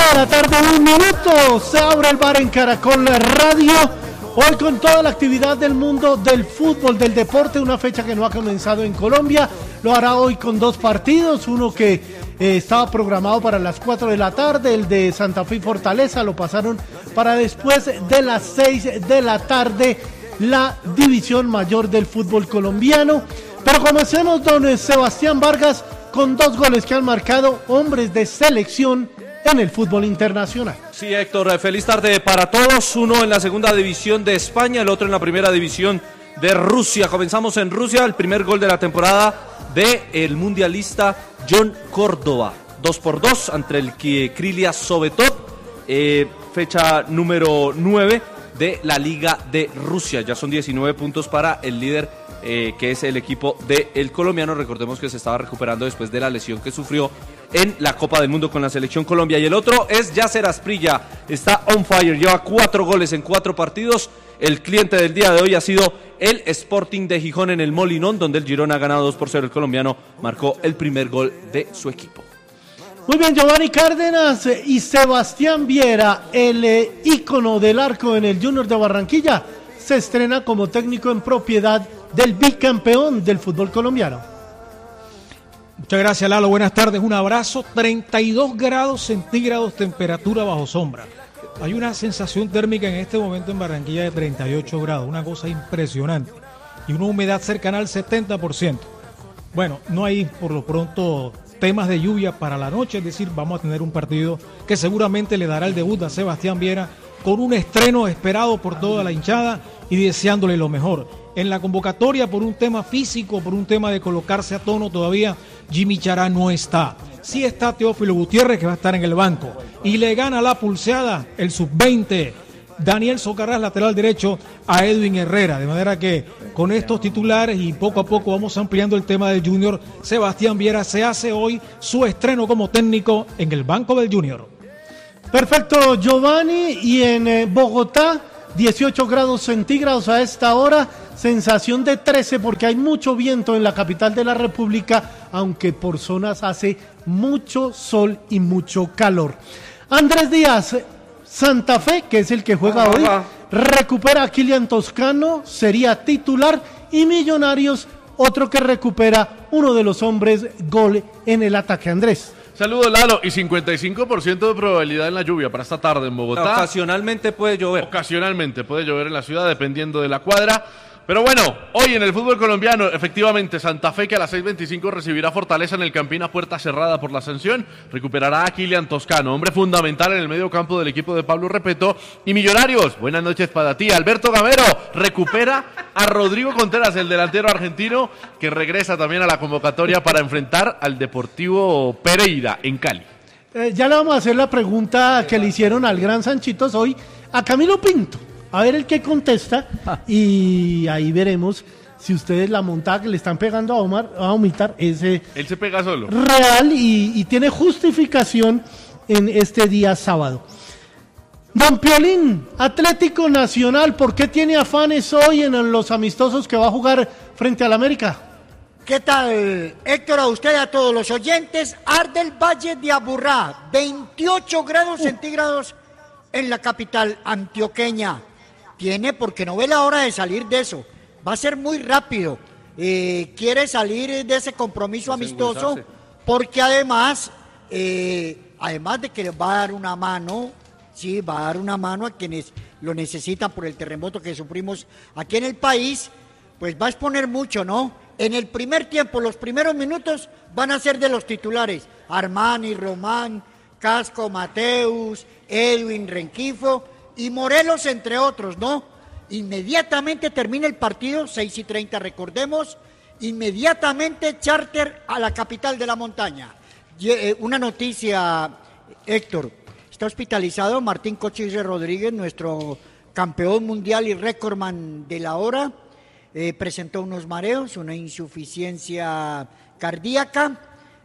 de la tarde, 1 minuto, se abre el bar en Caracol Radio, hoy con toda la actividad del mundo del fútbol, del deporte, una fecha que no ha comenzado en Colombia, lo hará hoy con 2 partidos, uno que estaba programado para las 4 de la tarde, el de Santa Fe y Fortaleza, lo pasaron para después de las 6 de la tarde, la división mayor del fútbol colombiano. Pero comencemos, don Sebastián Vargas, con 2 goles que han marcado hombres de selección en el fútbol internacional. Sí, Héctor, feliz tarde para todos, uno en la segunda división de España, el otro en la primera división de Rusia. Comenzamos en Rusia, el primer gol de la temporada del mundialista John Córdoba, 2-2 ante el Krylia Sovetov, fecha número 9 de la Liga de Rusia. Ya son 19 puntos para el líder, que es el equipo del colombiano. Recordemos que se estaba recuperando después de la lesión que sufrió en la Copa del Mundo con la Selección Colombia. Y el otro es Yasser Asprilla, está on fire, lleva 4 goles en 4 partidos. El cliente del día de hoy ha sido el Sporting de Gijón en el Molinón, donde el Girona ha ganado 2-0. El colombiano marcó el primer gol de su equipo. Muy bien, Giovanni Cárdenas y Sebastián Viera, el ícono del arco en el Junior de Barranquilla, se estrena como técnico en propiedad del bicampeón del fútbol colombiano. Muchas gracias, Lalo, buenas tardes, un abrazo. 32 grados centígrados, temperatura bajo sombra. Hay una sensación térmica en este momento en Barranquilla de 38 grados, una cosa impresionante, y una humedad cercana al 70%. Bueno, no hay por lo pronto temas de lluvia para la noche, es decir, vamos a tener un partido que seguramente le dará el debut a Sebastián Viera con un estreno esperado por toda la hinchada y deseándole lo mejor. En la convocatoria, por un tema físico, por un tema de colocarse a tono todavía, Jimmy Chará no está. Sí está Teófilo Gutiérrez, que va a estar en el banco, y le gana la pulseada el sub-20 Daniel Socarrás, lateral derecho, a Edwin Herrera, de manera que con estos titulares y poco a poco vamos ampliando el tema del Junior. Sebastián Viera se hace hoy su estreno como técnico en el banco del Junior. Perfecto, Giovanni, y en Bogotá 18 grados centígrados a esta hora, sensación de 13 porque hay mucho viento en la capital de la República, aunque por zonas hace mucho sol y mucho calor. Andrés Díaz, Santa Fe, que es el que juega hoy, recupera a Kylian Toscano, sería titular, y Millonarios, otro que recupera uno de los hombres gol en el ataque. Andrés. Saludos, Lalo, y 55% de probabilidad en la lluvia para esta tarde en Bogotá. Ocasionalmente puede llover. Ocasionalmente puede llover en la ciudad, dependiendo de la cuadra. Pero bueno, hoy en el fútbol colombiano, efectivamente, Santa Fe, que a las 6:25 recibirá Fortaleza en el Campín a puerta cerrada por la sanción, recuperará a Kylian Toscano, hombre fundamental en el medio campo del equipo de Pablo Repeto. Y Millonarios, buenas noches para ti, Alberto Gamero, recupera a Rodrigo Contreras, el delantero argentino, que regresa también a la convocatoria para enfrentar al Deportivo Pereira en Cali. Ya le vamos a hacer la pregunta que le hicieron al gran Sanchitos hoy a Camilo Pinto. A ver el que contesta, y ahí veremos si ustedes la montada que le están pegando a Omitar es él se pega solo, real y tiene justificación en este día sábado. Don Piolín, Atlético Nacional, ¿por qué tiene afanes hoy en los amistosos que va a jugar frente al América? ¿Qué tal, Héctor? A usted y a todos los oyentes. Arde el Valle de Aburrá, 28 grados centígrados en la capital antioqueña. Tiene, porque no ve la hora de salir de eso. Va a ser muy rápido. Quiere salir de ese compromiso amistoso, porque además de que les va a dar una mano, sí, va a dar una mano a quienes lo necesitan por el terremoto que sufrimos aquí en el país, pues va a exponer mucho, ¿no? En el primer tiempo, los primeros minutos van a ser de los titulares: Armani, Román, Casco, Mateus, Edwin, Renquifo y Morelos, entre otros, ¿no? Inmediatamente termina el partido, 6:30, recordemos, inmediatamente charter a la capital de la montaña. Una noticia, Héctor, está hospitalizado Martín Cochise Rodríguez, nuestro campeón mundial y récordman de la hora. Presentó unos mareos, una insuficiencia cardíaca,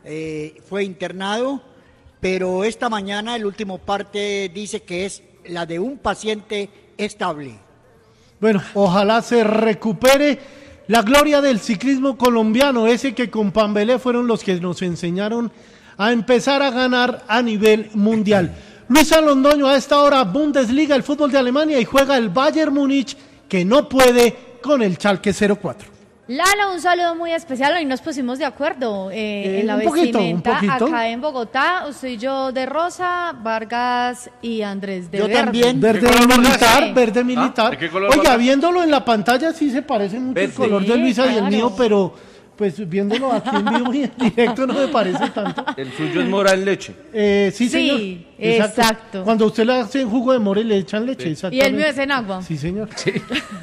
fue internado, pero esta mañana el último parte dice que es la de un paciente estable. Bueno, ojalá se recupere. La gloria del ciclismo colombiano, ese que con Pambelé fueron los que nos enseñaron a empezar a ganar a nivel mundial. Luisa Londoño, a esta hora Bundesliga, el fútbol de Alemania, y juega el Bayern Múnich, que no puede con el Schalke 04. Lalo, un saludo muy especial. Hoy nos pusimos de acuerdo en la vestimenta acá en Bogotá. Usted y yo de rosa, Vargas y Andrés de verde. Yo también. Verde militar. Oiga, viéndolo en la pantalla sí se parece mucho el color de Luisa y el mío, pero pues viéndolo aquí en vivo y en directo no me parece tanto. El suyo es mora en leche. Sí, señor. Sí, exacto. Cuando usted le hace jugo de mora y le echan leche, exactamente. Y el mío es en agua. Sí, señor. Sí.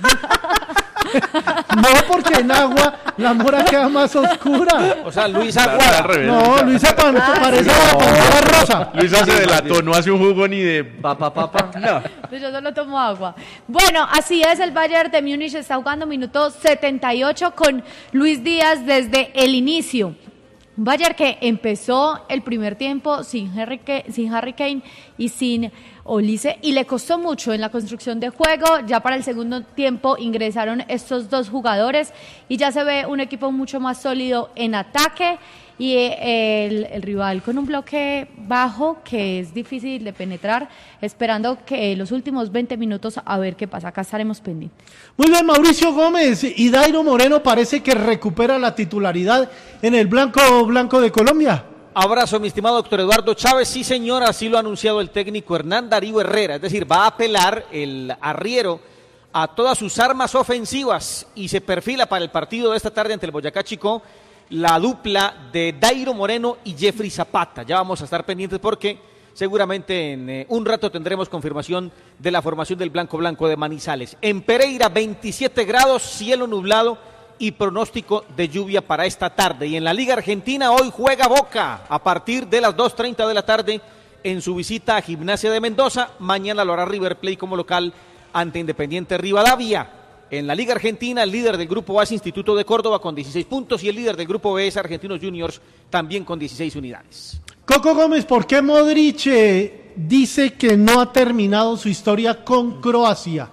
No, porque en agua la mora queda más oscura. O sea, Luisa Aguada. No, Luisa parece la rosa. Luisa se delató, no hace un jugo ni de papa. No. Yo solo tomo agua. Bueno, así es, el Bayern de Múnich está jugando minuto 78 con Luis Díaz desde el inicio. Un Bayern que empezó el primer tiempo sin Harry Kane y sin Olise, y le costó mucho en la construcción de juego. Ya para el segundo tiempo ingresaron estos dos jugadores y ya se ve un equipo mucho más sólido en ataque, y el rival con un bloque bajo que es difícil de penetrar, esperando que los últimos 20 minutos a ver qué pasa. Acá estaremos pendientes. Muy bien, Mauricio Gómez. Y Dairo Moreno parece que recupera la titularidad en el blanco de Colombia. Abrazo, mi estimado doctor Eduardo Chávez. Sí, señor, así lo ha anunciado el técnico Hernán Darío Herrera. Es decir, va a apelar el arriero a todas sus armas ofensivas y se perfila para el partido de esta tarde ante el Boyacá Chicó la dupla de Dairo Moreno y Jeffrey Zapata. Ya vamos a estar pendientes porque seguramente en un rato tendremos confirmación de la formación del blanco de Manizales. En Pereira, 27 grados, cielo nublado y pronóstico de lluvia para esta tarde. Y en la Liga Argentina hoy juega Boca a partir de las 2:30 de la tarde en su visita a Gimnasia de Mendoza. Mañana lo hará River Plate como local ante Independiente Rivadavia. En la Liga Argentina, el líder del grupo A es Instituto de Córdoba con 16 puntos y el líder del grupo B es Argentinos Juniors también con 16 unidades. Coco Gómez, ¿por qué Modric dice que no ha terminado su historia con Croacia?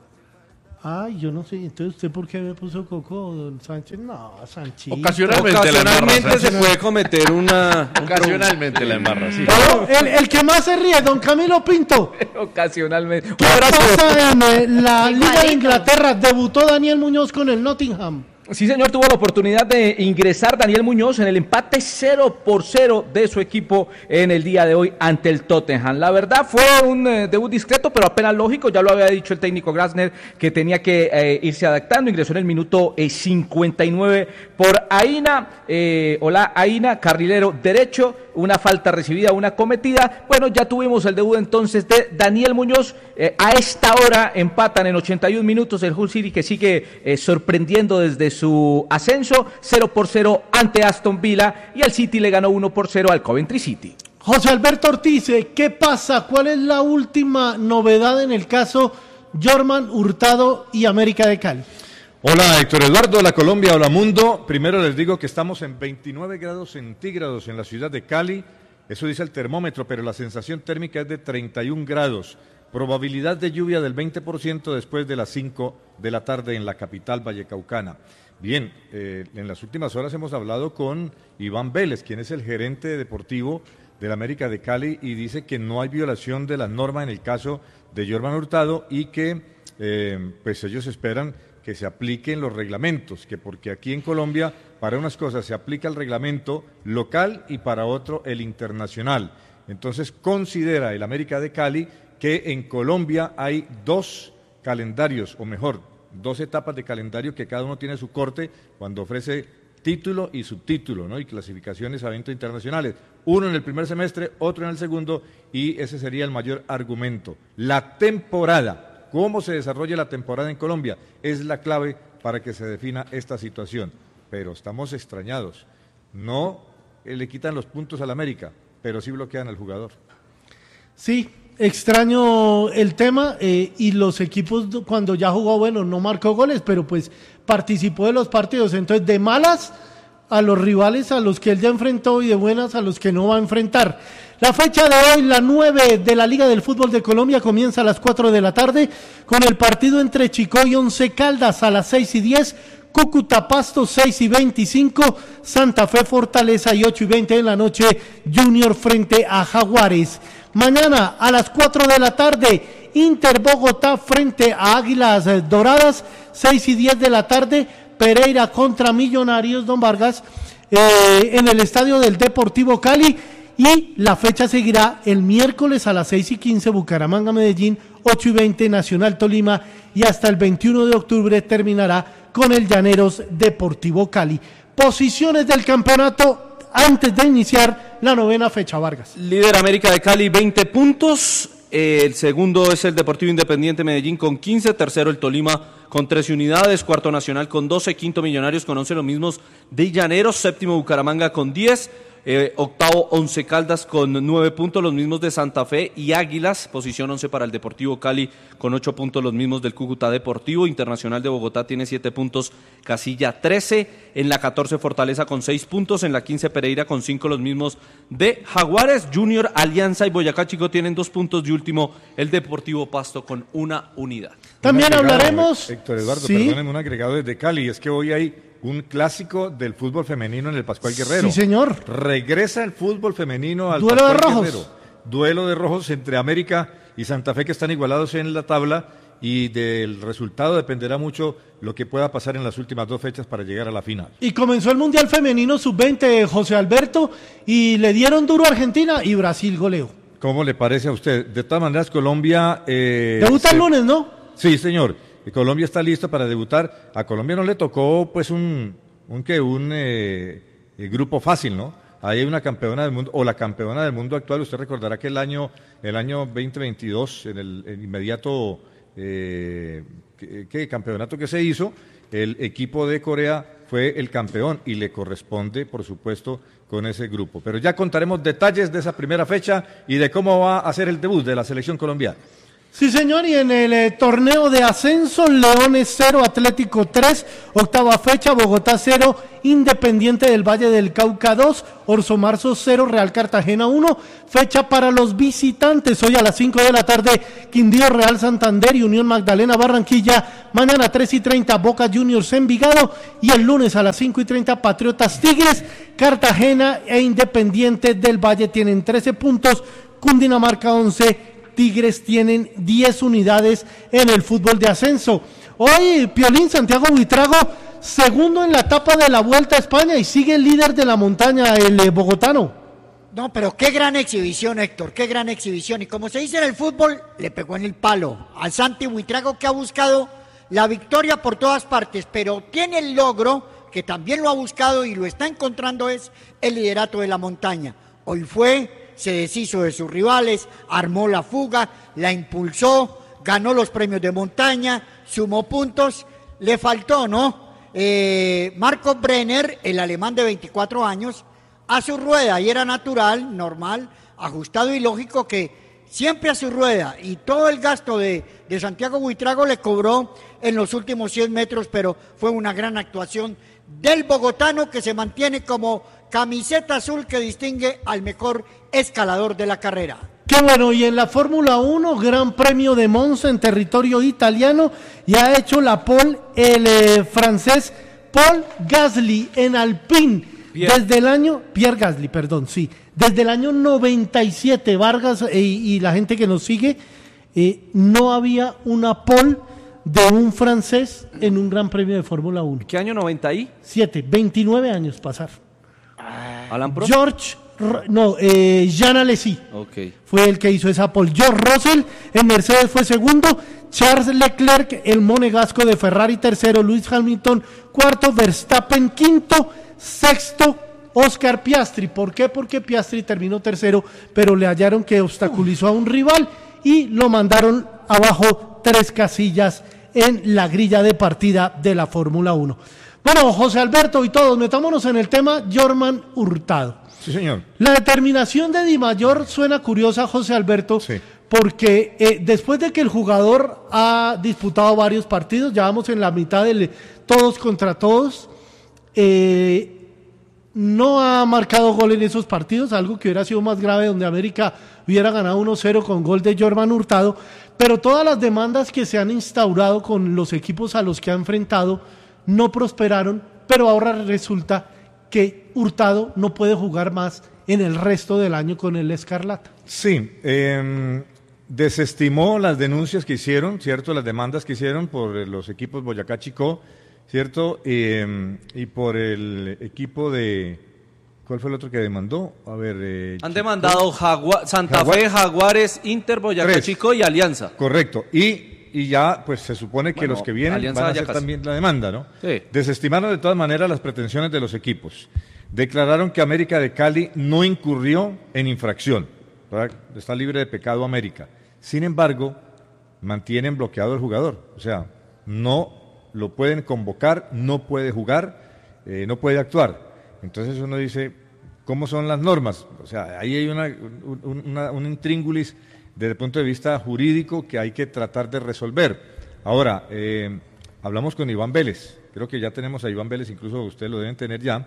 Ay, yo no sé, entonces ¿usted por qué me puso Coco, don Sánchez? No, Sánchez. Ocasionalmente se puede cometer Ocasionalmente la embarra, sí. El que más se ríe, don Camilo Pinto. Ocasionalmente. ¿Qué pasa en la Liga de Inglaterra? Debutó Daniel Muñoz con el Nottingham. Sí, señor, tuvo la oportunidad de ingresar Daniel Muñoz en el empate 0-0 de su equipo en el día de hoy ante el Tottenham. La verdad fue un debut discreto, pero apenas lógico. Ya lo había dicho el técnico Grasner que tenía que irse adaptando. Ingresó en el minuto 59 por Aina. Hola, Aina, carrilero derecho. Una falta recibida, una cometida. Bueno, ya tuvimos el debut entonces de Daniel Muñoz. A esta hora empatan en 81 minutos el Hull City, que sigue sorprendiendo desde su ascenso, 0-0 ante Aston Villa, y el City le ganó 1-0 al Coventry City. José Alberto Ortiz, ¿qué pasa? ¿Cuál es la última novedad en el caso Jorman Hurtado y América de Cali? Hola Héctor Eduardo, hola Colombia, hola mundo. Primero les digo que estamos en 29 grados centígrados en la ciudad de Cali, eso dice el termómetro, pero la sensación térmica es de 31 grados. Probabilidad de lluvia del 20% después de las 5 de la tarde en la capital vallecaucana. Bien, en las últimas horas hemos hablado con Iván Vélez, quien es el gerente deportivo del América de Cali, y dice que no hay violación de la norma en el caso de Jorman Hurtado y que pues ellos esperan que se apliquen los reglamentos, que porque aquí en Colombia para unas cosas se aplica el reglamento local y para otro el internacional. Entonces considera el América de Cali que en Colombia hay dos calendarios, o mejor, dos etapas de calendario que cada uno tiene su corte cuando ofrece título y subtítulo, ¿no? Y clasificaciones a eventos internacionales. Uno en el primer semestre, otro en el segundo, y ese sería el mayor argumento. La temporada, cómo se desarrolla la temporada en Colombia, es la clave para que se defina esta situación. Pero estamos extrañados. No le quitan los puntos al América, pero sí bloquean al jugador. Sí, extraño el tema, y los equipos cuando ya jugó, bueno, no marcó goles, pero pues participó de los partidos. Entonces, de malas a los rivales a los que él ya enfrentó y de buenas a los que no va a enfrentar. La fecha de hoy, la 9 de la Liga del Fútbol de Colombia, comienza a las 4 de la tarde con el partido entre Chicó y Once Caldas a las 6:10, Cúcuta Pasto 6:25, Santa Fe Fortaleza y 8:20 de la noche, Junior frente a Jaguares. Mañana a las 4 de la tarde, Inter Bogotá frente a Águilas Doradas. 6 y 10 de la tarde, Pereira contra Millonarios, don Vargas, en el estadio del Deportivo Cali. Y la fecha seguirá el miércoles a las 6 y 15, Bucaramanga Medellín, 8 y 20 Nacional Tolima, y hasta el 21 de octubre terminará con el Llaneros Deportivo Cali. Posiciones del campeonato antes de iniciar la novena fecha, Vargas. Líder América de Cali, 20 puntos. El segundo es el Deportivo Independiente Medellín con 15. Tercero el Tolima con 13 unidades. Cuarto Nacional con 12. Quinto Millonarios con 11, los mismos de Llaneros. Séptimo Bucaramanga con 10. Octavo Once Caldas con 9 puntos, los mismos de Santa Fe y Águilas. Posición 11 para el Deportivo Cali con 8 puntos, los mismos del Cúcuta Deportivo. Internacional de Bogotá tiene 7 puntos, casilla 13. En la 14 Fortaleza con 6 puntos. En la 15 Pereira con 5, los mismos de Jaguares. Junior, Alianza y Boyacá Chico tienen 2 puntos. Y último el Deportivo Pasto con 1 unidad. También hablaremos. Héctor Eduardo, ¿sí? Perdónenme, un agregado desde Cali. Es que hoy hay un clásico del fútbol femenino en el Pascual Guerrero. Sí, señor. Regresa el fútbol femenino al Duelo Pascual de rojos. Guerrero. Duelo de rojos entre América y Santa Fe, que están igualados en la tabla, y del resultado dependerá mucho lo que pueda pasar en las últimas 2 fechas para llegar a la final. Y comenzó el Mundial Femenino Sub-20, José Alberto, y le dieron duro a Argentina y Brasil goleó. ¿Cómo le parece a usted? De todas maneras, Colombia... Debuta el lunes, ¿no? Sí, señor. Colombia está lista para debutar. A Colombia no le tocó pues un grupo fácil, ¿no? Ahí hay una campeona del mundo, o la campeona del mundo actual. Usted recordará que el año 2022, en el inmediato campeonato que se hizo, el equipo de Corea fue el campeón y le corresponde, por supuesto, con ese grupo. Pero ya contaremos detalles de esa primera fecha y de cómo va a ser el debut de la selección colombiana. Sí, señor, y en el torneo de ascenso, Leones 0, Atlético 3, octava fecha, Bogotá 0, Independiente del Valle del Cauca 2, Orso Marzo 0, Real Cartagena 1, fecha para los visitantes, hoy a las 5 de la tarde, Quindío Real Santander y Unión Magdalena Barranquilla, mañana 3 y 30, Boca Juniors Envigado, y el lunes a las 5 y 30, Patriotas Tigres, Cartagena e Independiente del Valle tienen 13 puntos, Cundinamarca 11, Tigres tienen 10 unidades en el fútbol de ascenso. Hoy Piolín, Santiago Buitrago, segundo en la etapa de la Vuelta a España y sigue el líder de la montaña, el bogotano. No, pero qué gran exhibición, Héctor, qué gran exhibición. Y como se dice en el fútbol, le pegó en el palo al Santi Buitrago, que ha buscado la victoria por todas partes, pero tiene el logro, que también lo ha buscado y lo está encontrando, es el liderato de la montaña. Hoy se deshizo de sus rivales, armó la fuga, la impulsó, ganó los premios de montaña, sumó puntos, le faltó, ¿no? Marco Brenner, el alemán de 24 años, a su rueda, y era natural, normal, ajustado y lógico que siempre a su rueda, y todo el gasto de Santiago Buitrago le cobró en los últimos 100 metros, pero fue una gran actuación del bogotano, que se mantiene como camiseta azul que distingue al mejor escalador de la carrera. Qué bueno, y en la Fórmula 1, Gran Premio de Monza en territorio italiano, y ha hecho la pole el francés Paul Gasly en Alpine. Desde el año, Pierre Gasly, perdón, sí, desde el año 97, Vargas y la gente que nos sigue, no había una pole de un francés en un Gran Premio de Fórmula 1. ¿Qué año 90 y? 29 años pasar. Alan Prost. Jean Alesi Okay. fue el que hizo esa pole. George Russell en Mercedes fue segundo, Charles Leclerc, el monegasco de Ferrari tercero, Lewis Hamilton cuarto, Verstappen quinto, sexto Oscar Piastri. ¿Por qué? Porque Piastri terminó tercero, pero le hallaron que obstaculizó a un rival y lo mandaron abajo 3 casillas en la grilla de partida de la Fórmula 1. Bueno, José Alberto y todos, metámonos en el tema Jorman Hurtado. Sí, señor. La determinación de Di Mayor suena curiosa, José Alberto, sí, porque después de que el jugador ha disputado varios partidos, ya vamos en la mitad del todos contra todos, no ha marcado gol en esos partidos, algo que hubiera sido más grave, donde América hubiera ganado 1-0 con gol de Jorman Hurtado, pero todas las demandas que se han instaurado con los equipos a los que ha enfrentado no prosperaron, pero ahora resulta que Hurtado no puede jugar más en el resto del año con el Escarlata. Sí, desestimó las denuncias que hicieron, ¿cierto? Las demandas que hicieron por los equipos Boyacá Chicó, ¿cierto? Y por el equipo de... ¿Cuál fue el otro que demandó? A ver... Han demandado Santa Fe, Jaguares, Inter, Boyacá Chicó y Alianza. Correcto. Y ya, pues se supone que los que vienen Alianza van a hacer también la demanda, ¿no? Sí. Desestimaron de todas maneras las pretensiones de los equipos. Declararon que América de Cali no incurrió en infracción. ¿Verdad? Está libre de pecado América. Sin embargo, mantienen bloqueado al jugador. O sea, no lo pueden convocar, no puede jugar, no puede actuar. Entonces uno dice, ¿cómo son las normas? O sea, ahí hay un intríngulis desde el punto de vista jurídico que hay que tratar de resolver. Ahora, hablamos con Iván Vélez. Creo que ya tenemos a Iván Vélez, incluso ustedes lo deben tener ya,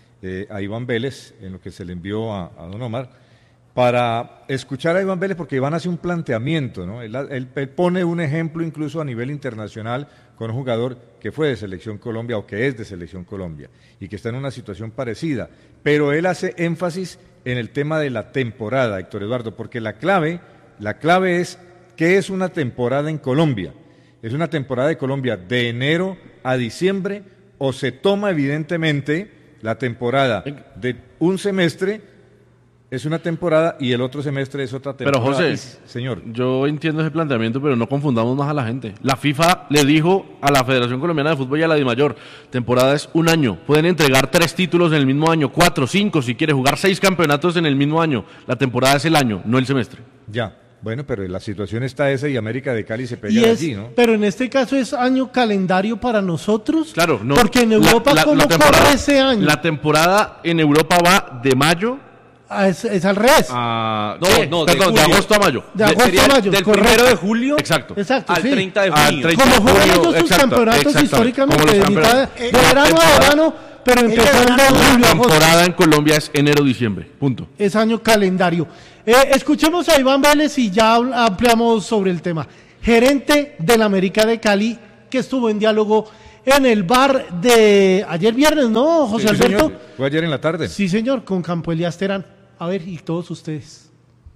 a Iván Vélez, en lo que se le envió a don Omar, para escuchar a Iván Vélez, porque Iván hace un planteamiento, ¿no? Él pone un ejemplo incluso a nivel internacional con un jugador que fue de Selección Colombia o que es de Selección Colombia y que está en una situación parecida, pero él hace énfasis en el tema de la temporada, Héctor Eduardo, porque la clave es ¿qué es una temporada en Colombia? ¿Es una temporada de Colombia de enero a diciembre o se toma evidentemente la temporada de un semestre? Es una temporada y el otro semestre es otra temporada. Pero José, señor, yo entiendo ese planteamiento, pero no confundamos más a la gente. La FIFA le dijo a la Federación Colombiana de Fútbol y a la DIMAYOR, temporada es un año, pueden entregar 3 títulos en el mismo año, 4, 5, si quiere jugar 6 campeonatos en el mismo año. La temporada es el año, no el semestre. Ya, bueno, pero la situación está esa y América de Cali se pelea allí, ¿no? Pero en este caso es año calendario para nosotros. Claro, no. Porque en Europa, ¿cómo corre ese año? La temporada en Europa va de mayo. Es al revés. Perdón, de agosto a mayo. De agosto a mayo, del correcto. 1 de julio Exacto. al sí. 30 de junio. Como juegan ellos sus campeonatos históricamente, de mitad de verano a verano, pero empezando en julio, La agosto. temporada en Colombia es enero-diciembre, punto. Es año calendario. Escuchemos a Iván Vélez y ya ampliamos sobre el tema. Gerente del América de Cali, que estuvo en diálogo en el bar de ayer viernes, ¿no, José Alberto? Señor. Fue ayer en la tarde. Sí, señor, con Campo Elías Terán. A ver, y todos ustedes.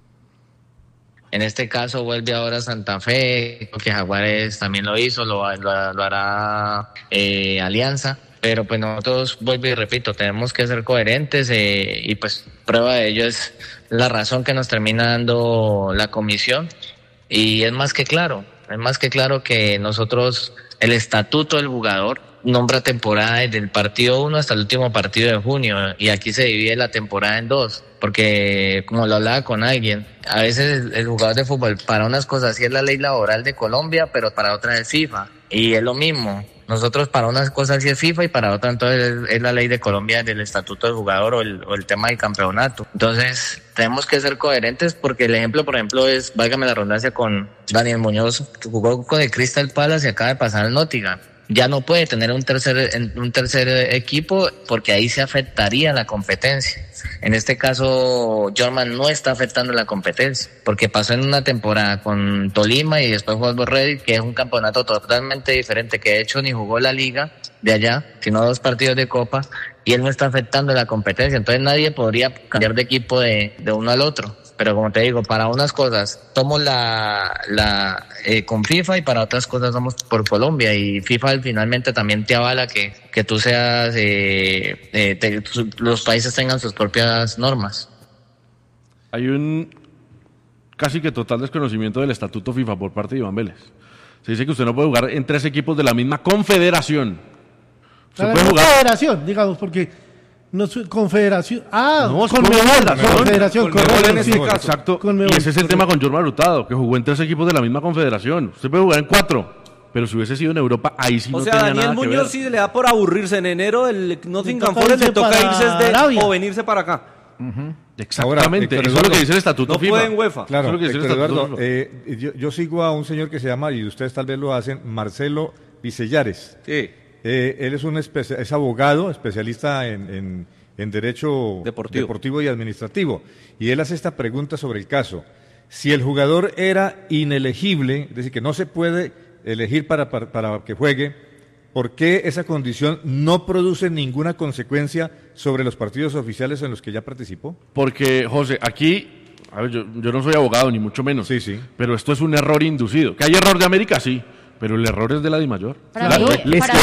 En este caso vuelve ahora Santa Fe, porque Jaguares también lo hizo, lo hará Alianza, pero pues nosotros, vuelvo y repito, tenemos que ser coherentes y pues prueba de ello es la razón que nos termina dando la comisión y es más que claro que nosotros, el estatuto del jugador nombra temporada desde el partido 1 hasta el último partido de junio y aquí se divide la temporada en 2 porque como lo hablaba con alguien, a veces el jugador de fútbol para unas cosas sí es la ley laboral de Colombia, pero para otras es FIFA y es lo mismo. Nosotros para unas cosas sí es FIFA y para otras entonces es la ley de Colombia del estatuto del jugador o el tema del campeonato. Entonces tenemos que ser coherentes porque el ejemplo, por ejemplo, es, válgame la redundancia, con Daniel Muñoz, que jugó con el Crystal Palace y acaba de pasar al Nottingham. Ya no puede tener un tercer equipo porque ahí se afectaría la competencia. En este caso, Jorman no está afectando la competencia porque pasó en una temporada con Tolima y después jugó al Borrell, que es un campeonato totalmente diferente, que de hecho ni jugó la liga de allá, sino 2 partidos de Copa, y él no está afectando la competencia. Entonces nadie podría cambiar de equipo de uno al otro. Pero como te digo, para unas cosas somos con FIFA y para otras cosas somos por Colombia y FIFA finalmente también te avala que tú seas, los países tengan sus propias normas. Hay un casi que total desconocimiento del estatuto FIFA por parte de Iván Vélez. Se dice que usted no puede jugar en 3 equipos de la misma confederación. Usted puede jugar... Confederación, digamos, porque... No, confederación. No, confederación, correcto. En este caso. Exacto. Y ese es el tema con Jorman Hurtado, que jugó en 3 equipos de la misma confederación. Usted puede jugar en 4, pero si hubiese sido en Europa, ahí sí no tenía nada que ver. O sea, Daniel Muñoz, si le da por aburrirse en enero, el Nottingham Forest le toca irse o venirse para acá. Exactamente. Ahora, eso es lo que dice el estatuto FIFA. No puede en UEFA. Claro, eso es lo que dice el Eduardo, estatuto. yo sigo a un señor que se llama, y ustedes tal vez lo hacen, Marcelo Vicellares. Sí. Él es abogado, especialista en derecho deportivo y administrativo. Y él hace esta pregunta sobre el caso. Si el jugador era inelegible, es decir, que no se puede elegir para que juegue, ¿por qué esa condición no produce ninguna consecuencia sobre los partidos oficiales en los que ya participó? Porque, José, aquí, a ver, yo no soy abogado, ni mucho menos. Sí. Pero esto es un error inducido. ¿Que hay error de América? Sí. Pero el error es de la DIMAYOR. Para mí-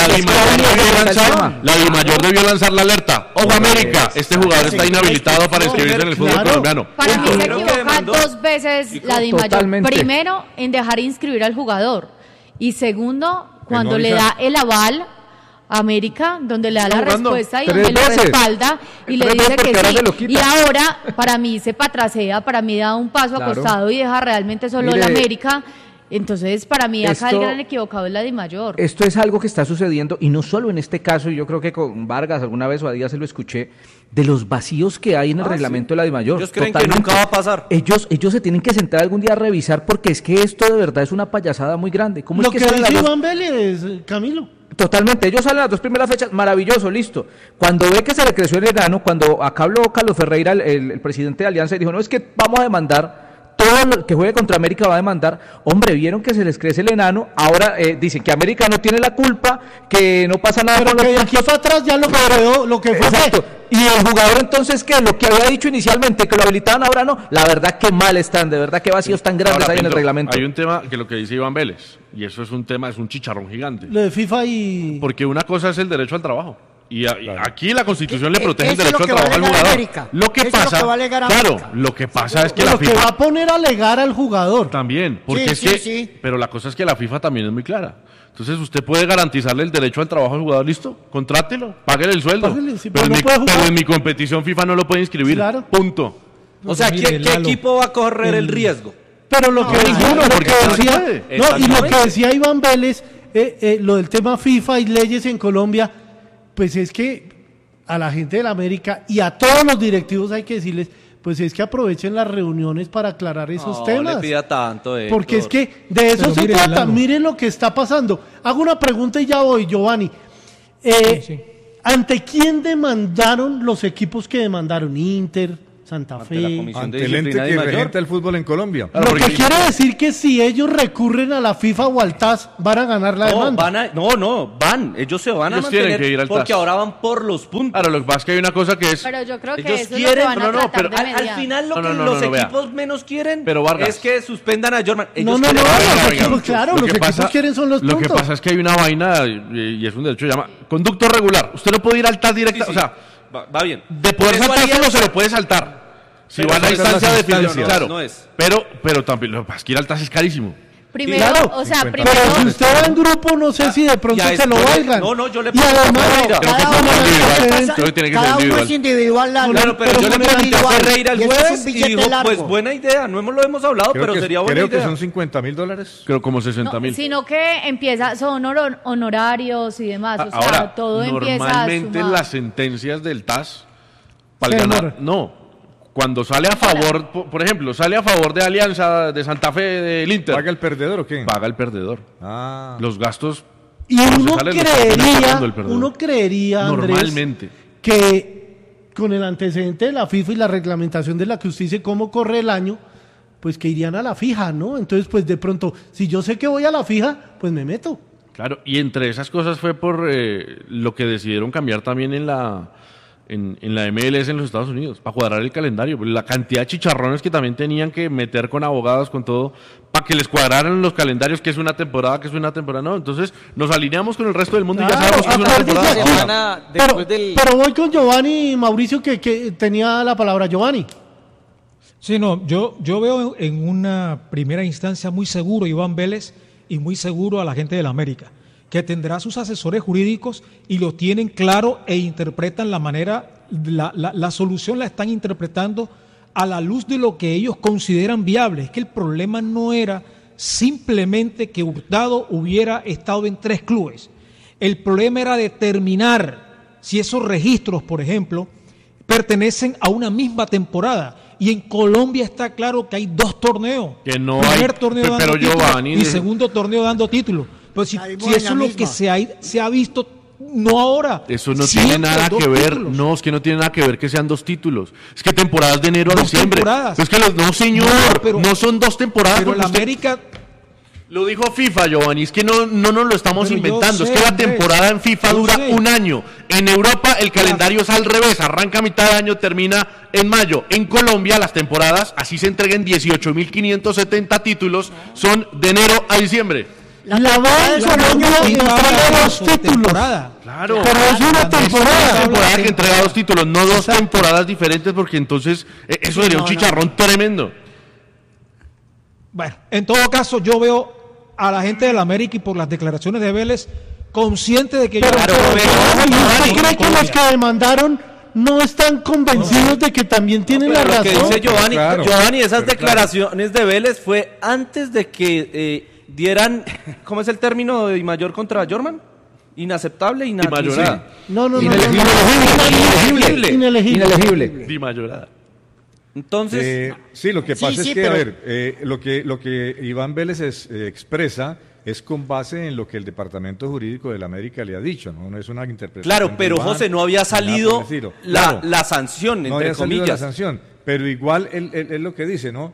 La DIMAYOR debió lanzar la alerta. ¡Ojo, América! Este jugador está inhabilitado para inscribirse en el fútbol colombiano. Para mí se Creo que equivoca demandó. 2 veces la DIMAYOR. Totalmente. Primero, en dejar inscribir al jugador. Y segundo, cuando no le da avisar. el aval a América, donde le da la Jugando. respuesta y 3 donde lo veces. respalda y le 3 dice veces que porque ahora se lo sí. quita. Y ahora, para mí, se patrasea, para mí da un paso Claro. acostado y deja realmente solo Mire, la América. Entonces, para mí, acá el esto- gran equivocado es la DIMAYOR. Esto es algo que está sucediendo, y no solo en este caso, y yo creo que con Vargas alguna vez o a Díaz se lo escuché, de los vacíos que hay en el reglamento de la DIMAYOR. Ellos creen que Totalmente. nunca va a pasar. Ellos se tienen que sentar algún día a revisar, porque es que esto de verdad es una payasada muy grande. ¿Cómo Lo es que salen dice las dos- Iván Vélez, Camilo. Totalmente, ellos salen las 2 primeras fechas, maravilloso, listo. Cuando ve que se le creció el enano, cuando acá habló Carlos Ferreira, el presidente de Alianza, y dijo, no, es que vamos a demandar, todo lo que juegue contra América va a demandar. Hombre, vieron que se les crece el enano, ahora dicen que América no tiene la culpa, que no pasa nada Pero con que los de aquí para atrás ya lo que quedó, lo que fue. Exacto. Y el jugador entonces, que lo que había dicho inicialmente, que lo habilitaban, ahora no. La verdad que mal están, de verdad que vacíos tan grandes Ahora, hay en el Pinto, reglamento. Hay un tema que lo que dice Iván Vélez, y eso es un tema, es un chicharrón gigante. Lo de FIFA y. Porque una cosa es el derecho al trabajo. Y aquí la Constitución le protege el Eso es derecho lo al que va a trabajo al alegar jugador. América. Lo que Eso es lo pasa, que va a alegar claro, América. lo que pasa es que la Lo que FIFA va a poner a alegar al jugador. también, porque Sí, es sí, que, sí. pero la cosa es que la FIFA también es muy clara. Entonces usted puede garantizarle el derecho al trabajo al jugador, listo, contrátelo, páguele el sueldo. Páguele, sí, pero, pero no en mi, puede jugar. pero en mi competición FIFA no lo puede inscribir. Claro. Punto. O sea, Mire, ¿qué Lalo, equipo va a correr el riesgo? Pero lo que No, decía, ninguno, lo porque que no se decía- puede. no, y lo que Exactamente. decía Iván Vélez, lo del tema FIFA y leyes en Colombia, pues es que a la gente de la América y a todos los directivos hay que decirles, pues es que aprovechen las reuniones para aclarar esos No temas. le pida tanto, Porque es Héctor. que de eso Pero se mire, trata. Lalo. Miren lo que está pasando. Hago una pregunta y ya voy, Giovanni. Sí. ¿Ante quién demandaron los equipos que demandaron? Inter, Santa Ante la Fe. comisión. Ante de el ente disciplina que de mayor. regenta el fútbol en Colombia. Claro, Lo que porque- quiere decir que si ellos recurren a la FIFA o al TAS, van a ganar la demanda. Van. Ellos se van a Ellos tienen mantener que ir al porque TAS. ahora van por los puntos. Ahora, lo que pasa es que hay una cosa que es... Pero yo creo que Ellos eso es lo quieren, que van a tratar pero de Al mediar. final lo No, que no, no, los no, vea. equipos menos quieren Pero, Vargas. es que suspendan a Jorman. No, Ellos no, no, quieren- los Venga, equipos, venga. claro, Lo los que equipos pasa- quieren son los Lo puntos. que pasa es que hay una vaina, y es un derecho, se llama conducto regular. Usted no puede ir al TAS directa, Sí, o sí. sea, va bien. de poder Por eso saltárselo Alianza- se lo puede saltar. Si Pero va a la son las instancia de definición, instancias. claro. No es. Pero también, lo que pasa es que ir al TAS es carísimo. Primero, Claro, o sea, 50. primero. Pero si usted va en grupo, no sé si de pronto ya se lo después- valgan. no, yo le Y pregunto a además, Ferreira. Creo que cada es uno individual. es diferente. Creo que tiene que ser Cada uno individual. es individual, Lalo. Claro, pero yo le muy pregunté a individual, Ferreira el y eso es un jueves y billete dijo, largo. pues buena idea, no lo hemos hablado, Creo pero que, sería buena creo que idea. son $50,000. Creo como 60.000. No, sino que empieza, son honorarios y demás, o sea, Ahora, todo empieza a normalmente sumar. las sentencias del TAS, Se para ganar, demoran. no. Cuando sale a favor, por ejemplo, sale a favor de Alianza, de Santa Fe, del Inter, ¿Paga el perdedor o qué? paga el perdedor. Ah. Los gastos Y Cuando uno se sale, lo termina creería, pagando el perdedor. Andrés, normalmente. que con el antecedente de la FIFA y la reglamentación de la que usted dice cómo corre el año, pues que irían a la fija, ¿no? Entonces, pues de pronto, si yo sé que voy a la fija, pues me meto. Claro, y entre esas cosas fue por lo que decidieron cambiar también en la MLS en los Estados Unidos, para cuadrar el calendario. La cantidad de chicharrones que también tenían que meter con abogados, con todo, para que les cuadraran los calendarios, que es una temporada, no. Entonces nos alineamos con el resto del mundo y ya Claro, sabemos que es una acuérdese temporada. aquí. Semana después del... Pero voy con Giovanni y Mauricio, que tenía la palabra. Giovanni. Sí, no, yo veo en una primera instancia muy seguro a Iván Vélez y muy seguro a la gente de la América, que tendrá sus asesores jurídicos y lo tienen claro e interpretan la manera, la solución la están interpretando a la luz de lo que ellos consideran viable. Es que el problema no era simplemente que Hurtado hubiera estado en 3 clubes. El problema era determinar si esos registros, por ejemplo, pertenecen a una misma temporada. Y en Colombia está claro que hay 2 torneos. Que no Primer hay- torneo pero dando título Giovanni, y segundo torneo dando título. Pero si Caímos si en eso la es lo misma. que se ha visto, no ahora. Eso no siempre tiene nada 2 que ver, títulos. no, es que no tiene nada que ver que sean 2 títulos. Es que temporadas de enero a 2 diciembre. temporadas. Es que no, señor, No, pero- no son 2 temporadas. Pero porque la usted- América, Lo dijo FIFA, Giovanni, es que no nos lo estamos inventando, es que la temporada en FIFA dura un año. En Europa el calendario es al revés, arranca a mitad de año, termina en mayo. En Colombia las temporadas, así se entreguen 18.570 títulos, son de enero a diciembre. La boda en Colombia entrega 2 títulos. Claro. Pero es una temporada. Que entrega 2 títulos, no 2 temporadas diferentes, porque entonces eso sería un chicharrón tremendo. Bueno, en todo caso, yo veo a la gente del América y por las declaraciones de Vélez consciente de que ¿usted cree que los que demandaron no están convencidos de que también tienen la razón? Lo que dice Giovanni, esas declaraciones de Vélez fue antes de que dieran, ¿cómo es el término de Di Mayor contra Jorman? Inaceptable, inadmisible. No. Inelegible. Di Mayorada. Entonces, sí, lo que pasa es que, a ver, lo que Iván Vélez expresa es con base en lo que el Departamento Jurídico de la América le ha dicho, no es una interpretación. Claro, pero Iván, José, no había salido la sanción, entre no había comillas. Salido la sanción, pero igual él lo que dice, ¿no?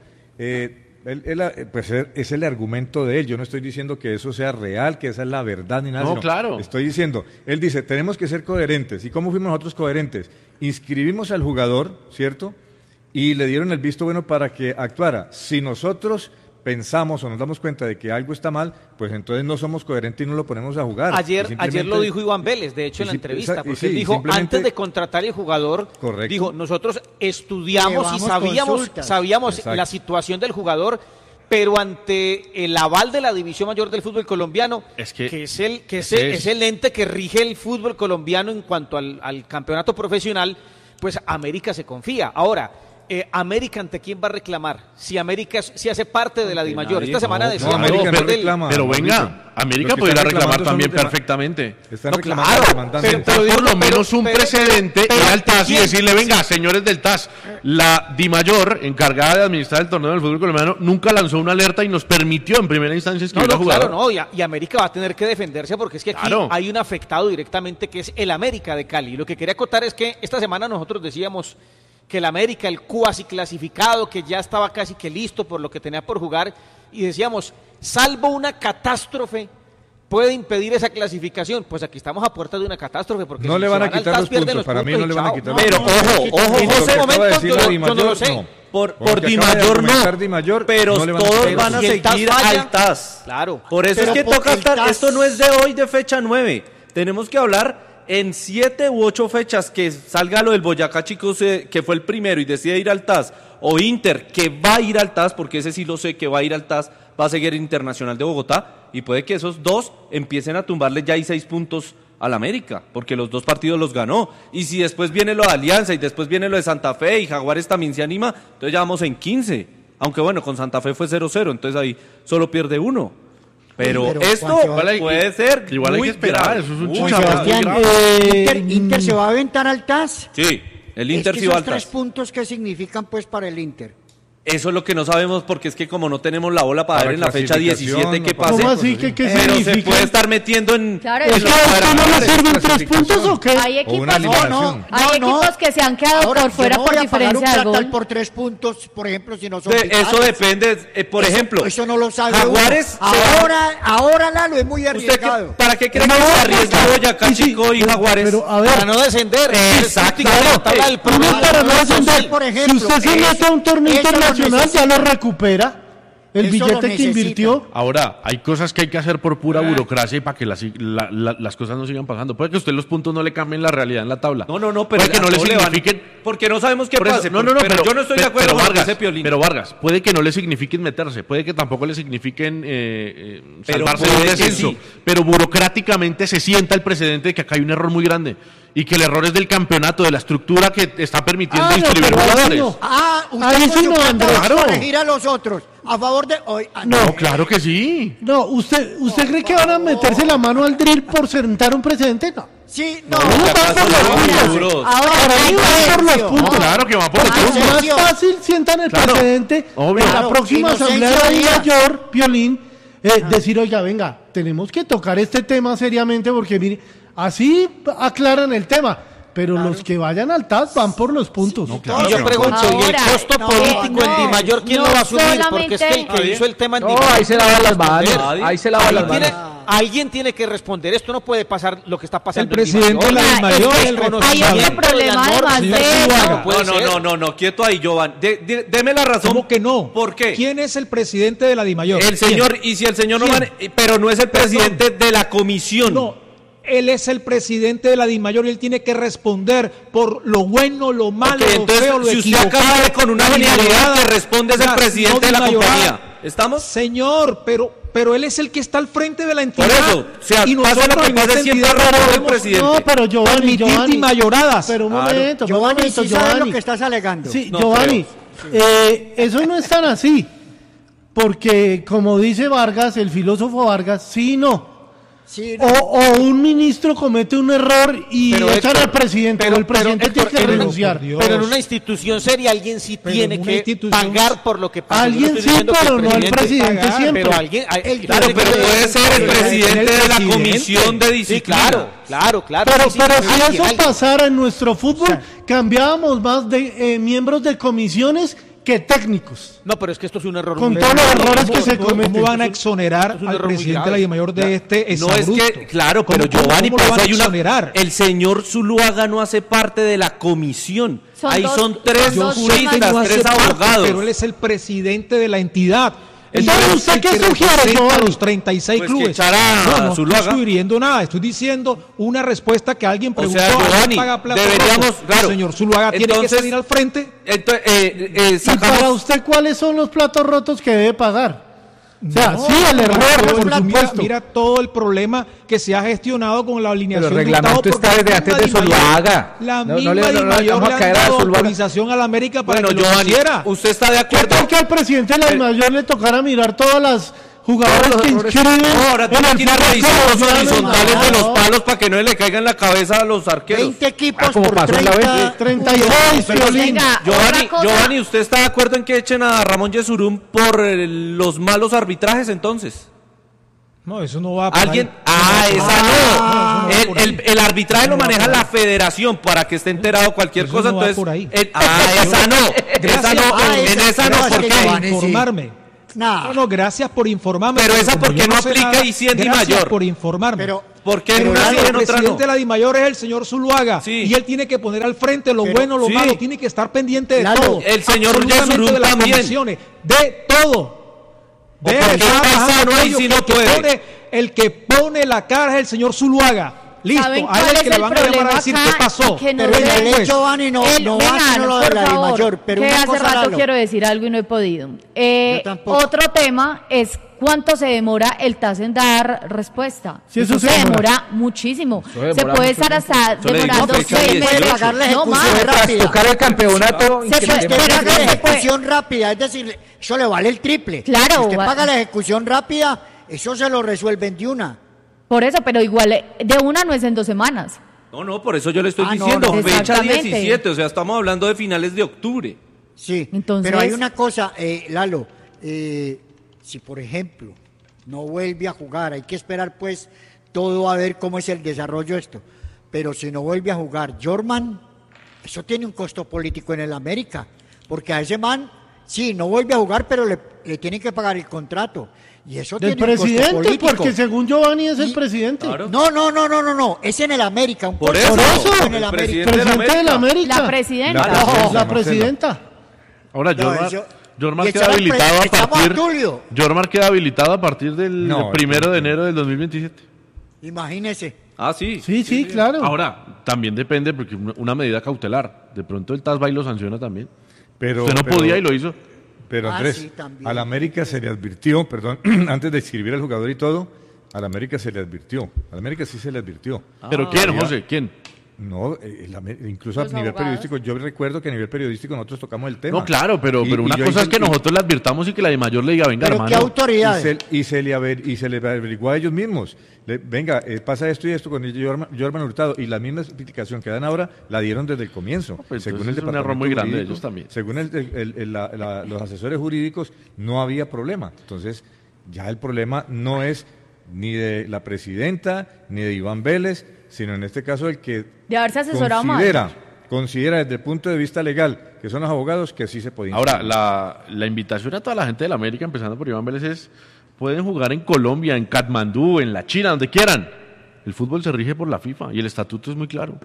Pues es el argumento de él. Yo no estoy diciendo que eso sea real, que esa es la verdad ni nada. No, claro. Estoy diciendo, él dice, tenemos que ser coherentes. ¿Y cómo fuimos nosotros coherentes? Inscribimos al jugador, ¿cierto? Y le dieron el visto bueno para que actuara. Si nosotros pensamos o nos damos cuenta de que algo está mal, pues entonces no somos coherentes y no lo ponemos a jugar. Ayer lo dijo Iván Vélez, de hecho, en la entrevista, porque él dijo, antes de contratar el jugador, dijo, nosotros estudiamos y sabíamos la situación del jugador, pero ante el aval de la División Mayor del fútbol colombiano, que es el ente que rige el fútbol colombiano en cuanto al campeonato profesional, pues América se confía. Ahora, América, ¿ante quién va a reclamar? Si América si hace parte de la Dimayor. Esta semana decía... Pero venga, América podría reclamar también perfectamente. Por lo menos un precedente ir al TAS y decirle, venga, señores del TAS, la Dimayor, encargada de administrar el torneo del fútbol colombiano, nunca lanzó una alerta y nos permitió en primera instancia escribir a jugador. Claro, y América va a tener que defenderse porque es que aquí hay un afectado directamente que es el América de Cali. Lo que quería acotar es que esta semana nosotros decíamos que el América, el cuasi clasificado, que ya estaba casi que listo por lo que tenía por jugar, y decíamos, salvo una catástrofe, puede impedir esa clasificación. Pues aquí estamos a puerta de una catástrofe, porque no le van a quitar los puntos, para mí no le van a quitar los puntos. Pero ojo, José, yo no lo sé. Por Di Mayor no, pero todos van a seguir al TAS. Claro. Por eso es que toca estar, esto no es de hoy, de fecha 9, tenemos que hablar en 7 u 8 fechas, que salga lo del Boyacá Chicos, que fue el primero y decide ir al TAS, o Inter, que va a ir al TAS, porque ese sí lo sé, que va a ir al TAS, va a seguir Internacional de Bogotá, y puede que esos dos empiecen a tumbarle ya 6 puntos al América, porque los 2 partidos los ganó, y si después viene lo de Alianza, y después viene lo de Santa Fe, y Jaguares también se anima, entonces ya vamos en 15, aunque bueno, con Santa Fe fue 0-0, entonces ahí solo pierde 1. Pero esto puede ser igual hay que esperar, eso es un Inter se va a aventar al TAS. Sí, el Inter sí va al TAS. 3 puntos, ¿qué significan pues para el Inter? Eso es lo que no sabemos, porque es que como no tenemos la bola para ver en la fecha 17 qué pase, ¿cómo así? ¿Qué pero se puede estar metiendo en... Claro, ¿Es que no le sirven 3 puntos o qué? Hay equipos que se han quedado por fuera por diferencia de gol. Por 3 puntos, por ejemplo, si no son eso depende, por ejemplo, eso no lo sabe Jaguares ahora Lalo es muy arriesgado. ¿Para qué creen que se arriesga Boyacá Chico y Jaguares? Pero, a ver, para no descender. Exacto. Para no descender, por ejemplo, si usted se mete a un torneo internacional, ya lo recupera el billete que invirtió. Ahora, hay cosas que hay que hacer por pura burocracia y para que las cosas no sigan pasando. Puede que a usted los puntos no le cambien la realidad en la tabla. No, pero puede que no le signifiquen... Porque no sabemos qué pase. Pero yo no estoy de acuerdo con ese Piolín. Pero Vargas, puede que no le signifiquen meterse, puede que tampoco le signifiquen salvarse del descenso. Sí. Pero burocráticamente se sienta el precedente de que acá hay un error muy grande. Y que el error es del campeonato, de la estructura que está permitiendo inscribir jugadores. Usted sí no va a corregir a los otros. A favor de hoy. No, claro que sí. No, ¿usted cree que van a meterse la mano al drill por sentar un precedente? No. Sí, no. Ahora van por los puntos. No, claro que va por los puntos. Es más fácil sientan el precedente en la próxima asamblea de Mayor, Piolín, decir, oiga, venga, tenemos que tocar este tema seriamente porque, mire, así aclaran el tema. pero los que vayan al TAS van por los puntos. No, claro. Yo pregunto, ¿y el Ahora, costo político en Di Mayor quién lo va a asumir? Porque es que el que hizo el tema en Di No, Mayor ahí se lavan las manos. Ahí se lavan las manos. Alguien tiene que responder. Esto no puede pasar lo que está pasando. El presidente de la Di Mayor es el Hay responsable. otro problema además Señor de Zuluaga. eso. puede ser. No, quieto ahí, Giovanni. Deme la razón. ¿Cómo que no? ¿Por qué? ¿Quién es el presidente de la Di Mayor? El señor, y si el señor no ¿Quién? pero no es el presidente de la comisión. No, él es el presidente de la Di Mayor y él tiene que responder por lo bueno, lo malo, Ok, lo entonces, feo, lo si usted equivocado. acaba de con una la genialidad ignorada, que responde es el la presidente no de la Di Mayorada. compañía. ¿Estamos? Señor, pero él es el que está al frente de la entidad. Por eso, o sea, y pasa nosotros lo que en pase, esta siempre entidad raro no el podemos presidente. No, pero Giovanni, permitir Di Mayoradas. Pero un Claro. momento, Giovanni, un momento, ¿sí sabes lo Giovanni. que estás alegando? Sí, No Giovanni, eso no es tan así, porque como dice Vargas, el filósofo Vargas, sí y no. Sí, O un ministro comete un error y Pero, echan Héctor, al presidente, o el presidente tiene que pero, renunciar. por Dios. Pero en una institución seria alguien sí Pero tiene en una que institución- pagar por lo que pasa. Yo Alguien estoy sí, diciendo que pero no el presidente pagar, siempre. Pero alguien, Claro, pero puede ser el presidente de la presidente. comisión de Sí, disciplina. claro. Pero sí, si alguien. eso pasara en nuestro fútbol, cambiábamos más de miembros de comisiones que técnicos. No, pero es que esto es un error Con muy todos grave. los errores que se ¿Cómo cometen. van a exonerar es un al error muy presidente de grave. la Di Mayor de este No es exabrupto? que, claro, pero ¿Cómo Giovanni, lo por van eso a hay exonerar? el señor Zuluaga no hace parte de la comisión. Son Ahí dos- son tres son dos juristas, temas. No hace tres parte, abogados. pero él es el presidente de la entidad. Entonces, Y él ¿usted es el qué que sugiere, representa a Giovanni? los 36 Pues que clubes. echara a no Zuluaga. estoy sugiriendo nada, estoy diciendo una respuesta que alguien O preguntó. sea, ¿alguien Giovanni, paga plata deberíamos, rojo? claro. El señor Zuluaga tiene que Entonces, salir al frente. Entonces, ¿Y para sacamos... usted cuáles son los platos rotos que debe pagar? O sea, No, sí, el error, porque por supuesto. mira todo el problema que se ha gestionado con la alineación. Pero el de Gustavo, reglamento está porque desde la antes de misma Di Mayor- Zuluaga. La No, misma no le Di Mayor vamos a le han caer a dado Zuluaga. autorización a la América para Bueno, que lo Giovanni, hiciera. ¿usted está de ¿Qué acuerdo? tal que al presidente de la Di Mayor le tocara mirar todas las jugadoras Todos los que errores. inscriben? No, ahora tiene que ir a fútbol revisar los colombiano? horizontales de los No. palos para que no le caiga en la cabeza a los arqueros. 20 equipos como por pasó en la 30. 36, Pero Piolín. venga, Giovanni, otra cosa. Giovanni, ¿usted está de acuerdo en que echen a Ramón Yesurún por los malos arbitrajes entonces? No, eso no va por ¿Alguien? ahí. Esa no. eso no va por ahí. El arbitraje Eso lo no va maneja por ahí. la federación para que esté enterado cualquier Eso cosa. no va Entonces, por ahí. esa no. Esa no. En esa no, ¿por gracias, qué? Giovanni. Informarme. Nah. No, no, gracias por informarme. Pero esa como ¿por qué yo no sé aplica nada, y sí en Di gracias Mayor? por informarme. Pero, ¿Por qué en Pero una sí y el en otra presidente no? de la Di Mayor es el señor Zuluaga. Sí. Y él tiene que poner al frente lo Pero- bueno, lo sí. malo, tiene que estar pendiente de Lalo, todo. el señor Absolutamente Yesurún de las también. comisiones, de todo. ¿O por qué estar paisano bajando ahí aquello sí que no puede? el que pone la cara es el señor Zuluaga. Listo, ¿Saben a él cuál es es que le el van a llamar problema a decir acá? qué pasó. Y que no pero en debe- la ley Pues, Giovanni no va vengan, sino lo de por la Di favor, Mayor. Pero que una hace cosa, rato Lalo. quiero decir algo y no he podido. tampoco. Otro tema es cuánto se demora el TAS en dar respuesta. Sí, eso se se demora. demora muchísimo. Eso demora Se puede mucho estar hasta Eso le digo, demorando fecha 6 18. meses. Pagar la No ejecución más. rápida. Tras tocar el campeonato. Se Que puede- usted pero paga no la se puede- ejecución rápida, es decir, eso le vale el triple. Claro, Si usted va- paga la ejecución rápida, eso se lo resuelven de una. Por eso, pero igual de una no es en 2 semanas. No, por eso yo le estoy Ah, no, diciendo, no. fecha Exactamente. 17, o sea, estamos hablando de finales de octubre. Sí, Entonces- pero hay una cosa, Lalo, si por ejemplo no vuelve a jugar, hay que esperar pues todo a ver cómo es el desarrollo de esto, pero si no vuelve a jugar Jorman, eso tiene un costo político en el América, porque a ese man, sí, no vuelve a jugar, pero le tienen que pagar el contrato, y eso Del tiene un costo presidente, político. porque según Giovanni es el Y- presidente. Claro. No, es en el América, un Por costo eso, político en el el América. presidente Presidente de la América. La presidenta. La No, presidenta, la Marcelo. presidenta. Ahora, No, Jormar, eso- Jormar y queda echar al habilitado a estamos partir. a Tulio. Jormar queda habilitado a partir del No, 1 de enero del 2027. Imagínese. Ah, sí. Sí, claro. Ahora, también depende, porque una medida cautelar. De pronto el TAS va y lo sanciona también. Pero, Usted no pero- podía y lo hizo. Pero Ah, Andrés, sí, también. al América se le advirtió, perdón, antes de escribir al jugador y todo, al América se le advirtió. Al América sí se le advirtió. ¿Pero quién, había- José? ¿Quién? No, incluso Los a nivel abogados. periodístico, yo recuerdo que a nivel periodístico nosotros tocamos el tema. No, claro, pero una yo cosa es que intenté- nosotros le advirtamos y que la de mayor le diga, venga, Pero qué hermano. autoridades. Y se le averiguó a ellos mismos. Venga, pasa esto y esto con el Jorman Hurtado. Y la misma explicación que dan ahora la dieron desde el comienzo. pues según entonces el es un error muy departamento grande de jurídico, ellos también. Según los asesores jurídicos, no había problema. Entonces, ya el problema no es ni de la presidenta, ni de Iván Vélez, sino en este caso el que De haberse asesorado mal. considera desde el punto de vista legal, que son los abogados, que sí se podía. Ahora, la invitación a toda la gente de la América, empezando por Iván Vélez, es: pueden jugar en Colombia, en Katmandú, en la China, donde quieran. El fútbol se rige por la FIFA y el estatuto es muy claro.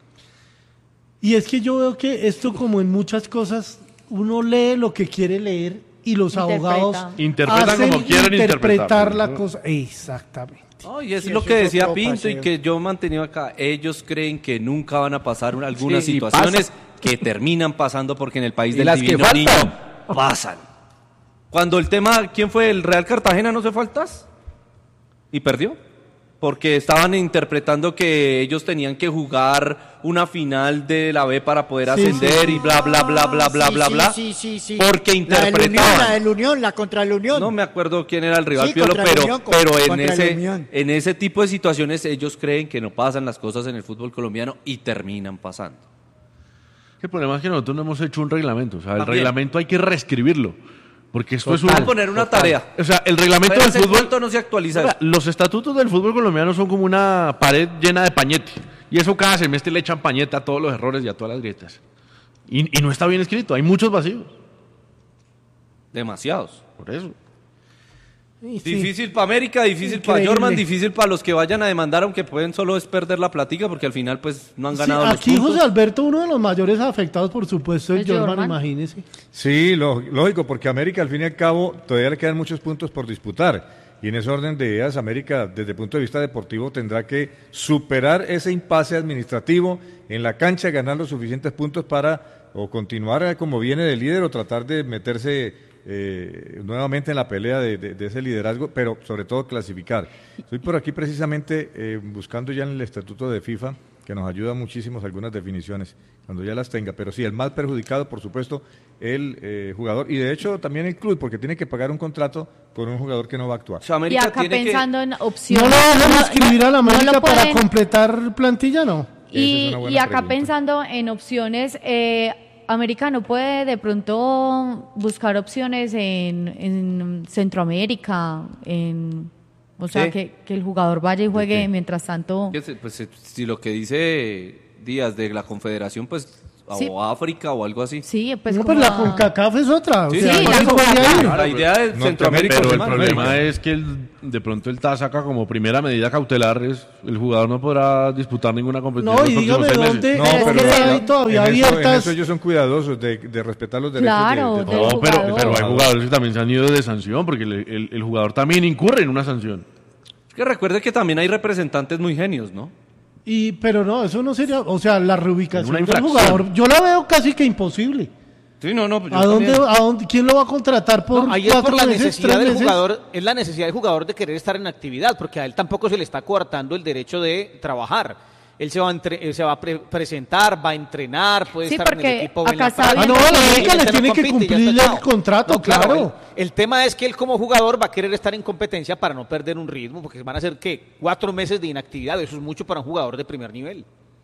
Y es que yo veo que esto, como en muchas cosas, uno lee lo que quiere leer y los abogados interpretan hacen como quieren interpretar la cosa. Exactamente. No, y es Sí, lo eso que es decía otro Pinto y paseo. que yo he mantenido acá. Ellos creen que nunca van a pasar algunas Sí, y situaciones que terminan pasando porque en el país Y del las que divino niño faltan. pasan. Cuando el tema, ¿quién fue? ¿El Real Cartagena no se faltas? Y perdió. Porque estaban interpretando que ellos tenían que jugar una final de la B para poder ascender y bla, bla, bla, bla, bla, bla, bla. Sí. Porque interpretaban. La del Unión, la contra el Unión. No me acuerdo quién era el rival, Sí, Piolo, contra el pero, Unión, pero contra el Unión. en ese tipo de situaciones ellos creen que no pasan las cosas en el fútbol colombiano y terminan pasando. El problema es que nosotros no hemos hecho un reglamento. O sea, el También. reglamento hay que reescribirlo. Porque esto es Hay que poner una tarea. O sea, el reglamento Pero del ¿hace fútbol... cuánto no se actualiza Ahora, eso? los estatutos del fútbol colombiano son como una pared llena de pañete. Y eso cada semestre le echan pañeta a todos los errores y a todas las grietas. Y no está bien escrito. Hay muchos vacíos. Demasiados. Por eso. Y sí. Difícil para América, difícil para Increíble. Jorman, difícil para los que vayan a demandar, aunque pueden solo es perder la platica porque al final pues no han Sí, ganado los aquí puntos. José Alberto, uno de los mayores afectados, por supuesto, es Es Jorman, Jorman. imagínese. Sí, lógico, porque América al fin y al cabo todavía le quedan muchos puntos por disputar. Y en ese orden de ideas, América desde el punto de vista deportivo tendrá que superar ese impasse administrativo en la cancha, ganar los suficientes puntos para o continuar como viene de líder o tratar de meterse nuevamente en la pelea de ese liderazgo, pero sobre todo clasificar. Estoy por aquí precisamente buscando ya en el estatuto de FIFA, que nos ayuda muchísimo algunas definiciones, cuando ya las tenga, pero sí, el más perjudicado, por supuesto, el jugador, y de hecho también el club, porque tiene que pagar un contrato por un jugador que no va a actuar. O sea, Y América acá tiene pensando en ¿No opciones. lo dejan escribir a la no América lo para pueden- completar plantilla, no? Esa es Y, una buena y acá pregunta. pensando en opciones, América no puede de pronto buscar opciones en Centroamérica, o sea, Sí. que el jugador vaya y juegue qué? mientras tanto. pues, si lo que dice Díaz de la Confederación, pues Sí. o África o algo así. Sí, pues no, como pero la a- CONCACAF es otra. Sí, o sea, sí, no la se puede CONCACAF. ir. La idea de No, Centroamérica Pero es el más. problema es que de pronto el TAS saca como primera medida cautelar, el jugador no podrá disputar ninguna competición. No, los y próximos dígame 6 meses. dónde No, Pero es pero que hay todavía en abiertas. eso ellos son cuidadosos de respetar los derechos Claro, de del No, pero jugador. hay jugadores que también se han ido de sanción, porque el jugador también incurre en una sanción. Es que recuerde que también hay representantes muy genios, ¿no? Pero no, eso no sería, o sea, la reubicación Una del infracción. jugador, yo la veo casi que imposible. Sí, no, yo ¿A dónde, también. quién lo va a contratar por No, ahí es por 4 la meses, necesidad 3 del meses? jugador, es la necesidad del jugador de querer estar en actividad, porque a él tampoco se le está coartando el derecho de trabajar. Él se va a presentar, va a entrenar, puede Sí, estar en el porque equipo. en acá la está práctica, bien. Ah, no, a la y América él le no tiene que compite, ya está cumplirle el echado. contrato, No, claro. El tema es que él como jugador va a querer estar en competencia para no perder un ritmo, porque van a ser, ¿qué? 4 meses de inactividad, eso es mucho para un jugador de primer nivel.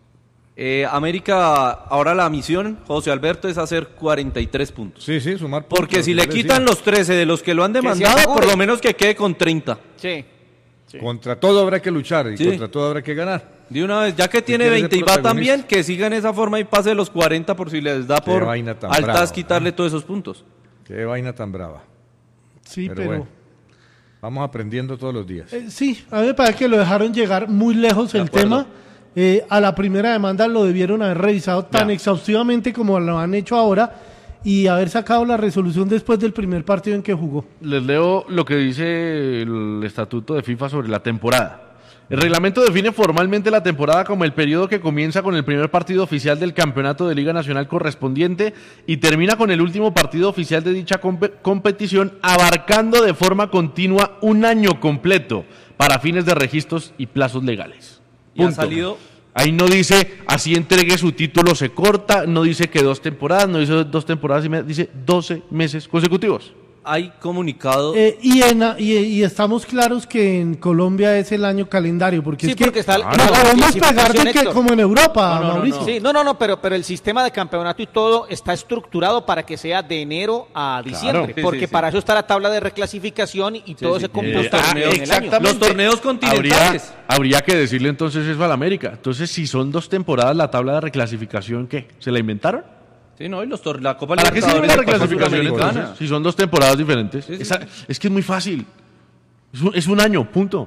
América, ahora la misión, José Alberto, es hacer 43 puntos. Sí, sumar puntos, Porque si yo le decía. quitan los 13 de los que lo han demandado, asegure. por lo menos que quede con 30. Sí. Contra todo habrá que luchar y Sí. contra todo habrá que ganar. De una vez, ya que tiene quiere ser 20 y va protagonista. también, que siga en esa forma y pase los 40 por si les da Qué por vaina tan altas brava, quitarle todos esos puntos. Qué vaina tan brava. Sí, Pero pero... bueno, vamos aprendiendo todos los días. Sí, a mí me parece que lo dejaron llegar muy lejos el acuerdo. tema. A la primera demanda lo debieron haber revisado tan Ya. exhaustivamente como lo han hecho ahora y haber sacado la resolución después del primer partido en que jugó. Les leo lo que dice el estatuto de FIFA sobre la temporada. El reglamento define formalmente la temporada como el periodo que comienza con el primer partido oficial del campeonato de Liga Nacional correspondiente y termina con el último partido oficial de dicha competición, abarcando de forma continua un año completo para fines de registros y plazos legales. Y ha Punto. salido... Ahí no dice, así entregue su título, se corta, no dice que 2 temporadas, no dice 2 temporadas y media, dice 12 meses consecutivos. hay comunicado. Y estamos claros que en Colombia es el año calendario, porque Sí, es que porque está no podemos pegar de que como en Europa, Mauricio. Sí, pero el sistema de campeonato y todo está estructurado para que sea de enero a diciembre, Sí, porque sí, para sí. eso está la tabla de reclasificación y todo se computa en el año. Los torneos continentales. Habría que decirle entonces eso al América. Entonces, si son 2 temporadas la tabla de reclasificación, ¿qué? ¿Se la inventaron? Sí, no, y la Copa ¿Para qué sirve Libertadores la y Copa reclasificación Sudamericana. entonces? Si son 2 temporadas diferentes. Sí, sí. Es que es muy fácil. Es un año, punto.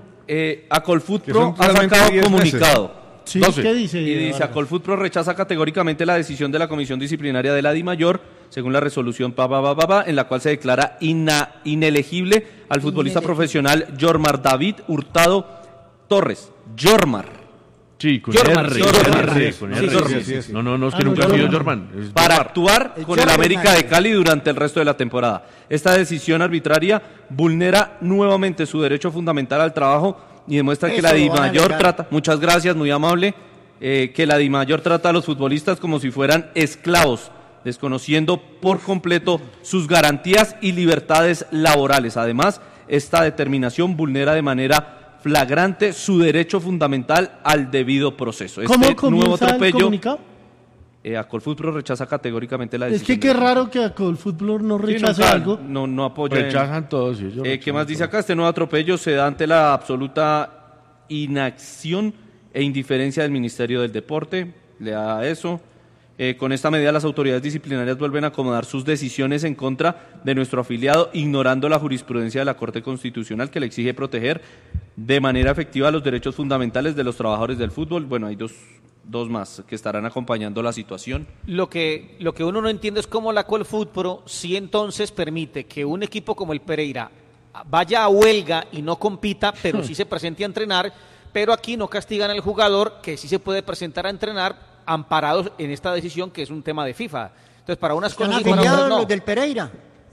Acolfutpro Que ha son realmente sacado 10 meses. comunicado. Sí, 12. ¿qué dice? Y dice, Acolfutpro rechaza categóricamente la decisión de la Comisión Disciplinaria de la DIMAYOR, según la resolución en la cual se declara inelegible al futbolista profesional Yormar David Hurtado Torres. Yormar. Sí, con Jorman, R. sí, con Jorman. R, Sí, con sí, R. sí, Sí. No, es que nunca ha sido Jorman. Es Para Jorman. actuar con el América de Cali durante el resto de la temporada. Esta decisión arbitraria vulnera nuevamente su derecho fundamental al trabajo y demuestra que Eso la lo van a DIMAYOR alegar. trata, muchas gracias, muy amable, que la DIMAYOR trata a los futbolistas como si fueran esclavos, desconociendo por completo sus garantías y libertades laborales. Además, esta determinación vulnera de manera flagrante su derecho fundamental al debido proceso. ¿Cómo Nuevo comienza el atropello, comunicado? Acolfutpro rechaza categóricamente la Es decisión. que qué raro que Acolfutbol no Sí, rechace nunca, algo. no apoya. Rechazan todos. Sí, ellos ¿Qué rechazan más dice todo. acá? Este nuevo atropello se da ante la absoluta inacción e indiferencia del Ministerio del Deporte. Le da eso. Con esta medida las autoridades disciplinarias vuelven a acomodar sus decisiones en contra de nuestro afiliado, ignorando la jurisprudencia de la Corte Constitucional que le exige proteger de manera efectiva los derechos fundamentales de los trabajadores del fútbol. Bueno, hay dos más que estarán acompañando la situación. Lo que uno no entiende es cómo la Colfutpro sí entonces permite que un equipo como el Pereira vaya a huelga y no compita, pero sí se presente a entrenar, pero aquí no castigan al jugador que sí se puede presentar a entrenar amparados en esta decisión que es un tema de FIFA. Entonces, para unas Están cosas y para afiliados otras no. los del Pereira.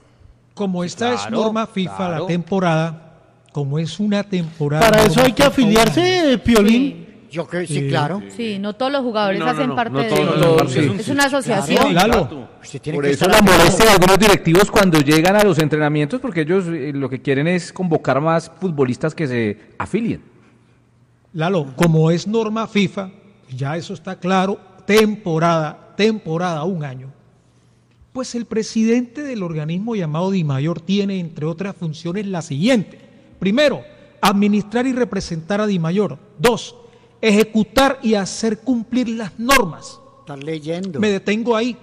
Como esta es Claro, norma FIFA claro. la temporada, como es una temporada. Para eso norma hay que FIFA, afiliarse, Piolín. Yo creo, sí, Sí. claro. Sí, no todos los jugadores No, no, hacen no, parte no todos, de... no todos, sí. Es una asociación. Lalo, Usted tiene Por que eso estar la afiliado. molestia de algunos directivos cuando llegan a los entrenamientos, porque ellos lo que quieren es convocar más futbolistas que se afilien. Lalo, como es norma FIFA, ya eso está claro, temporada, un año. Pues el presidente del organismo llamado DIMAYOR tiene, entre otras funciones, la siguiente. Primero, administrar y representar a DIMAYOR. 2, ejecutar y hacer cumplir las normas. Estás leyendo. Me detengo ahí,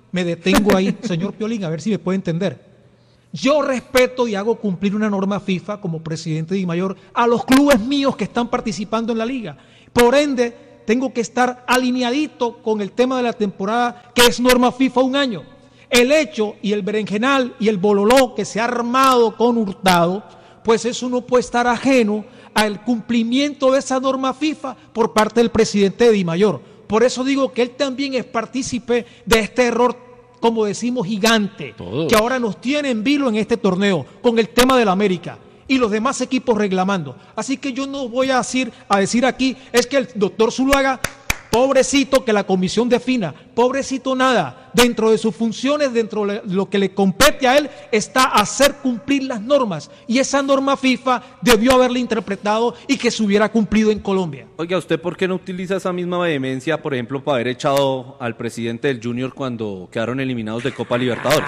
señor Piolín, a ver si me puede entender. Yo respeto y hago cumplir una norma FIFA como presidente de DIMAYOR a los clubes míos que están participando en la liga. Por ende, tengo que estar alineadito con el tema de la temporada, que es norma FIFA un año. El hecho y el berenjenal y el bololó que se ha armado con Hurtado, pues eso no puede estar ajeno al cumplimiento de esa norma FIFA por parte del presidente de DIMAYOR. Por eso digo que él también es partícipe de este error, como decimos, gigante, Todos. que ahora nos tiene en vilo en este torneo con el tema del América y los demás equipos reclamando. Así que yo no voy a decir aquí, es que el doctor Zuluaga, pobrecito que la comisión defina, pobrecito nada, dentro de sus funciones, dentro de lo que le compete a él, está hacer cumplir las normas. Y esa norma FIFA debió haberla interpretado y que se hubiera cumplido en Colombia. Oiga, ¿usted por qué no utiliza esa misma vehemencia, por ejemplo, para haber echado al presidente del Junior cuando quedaron eliminados de Copa Libertadores?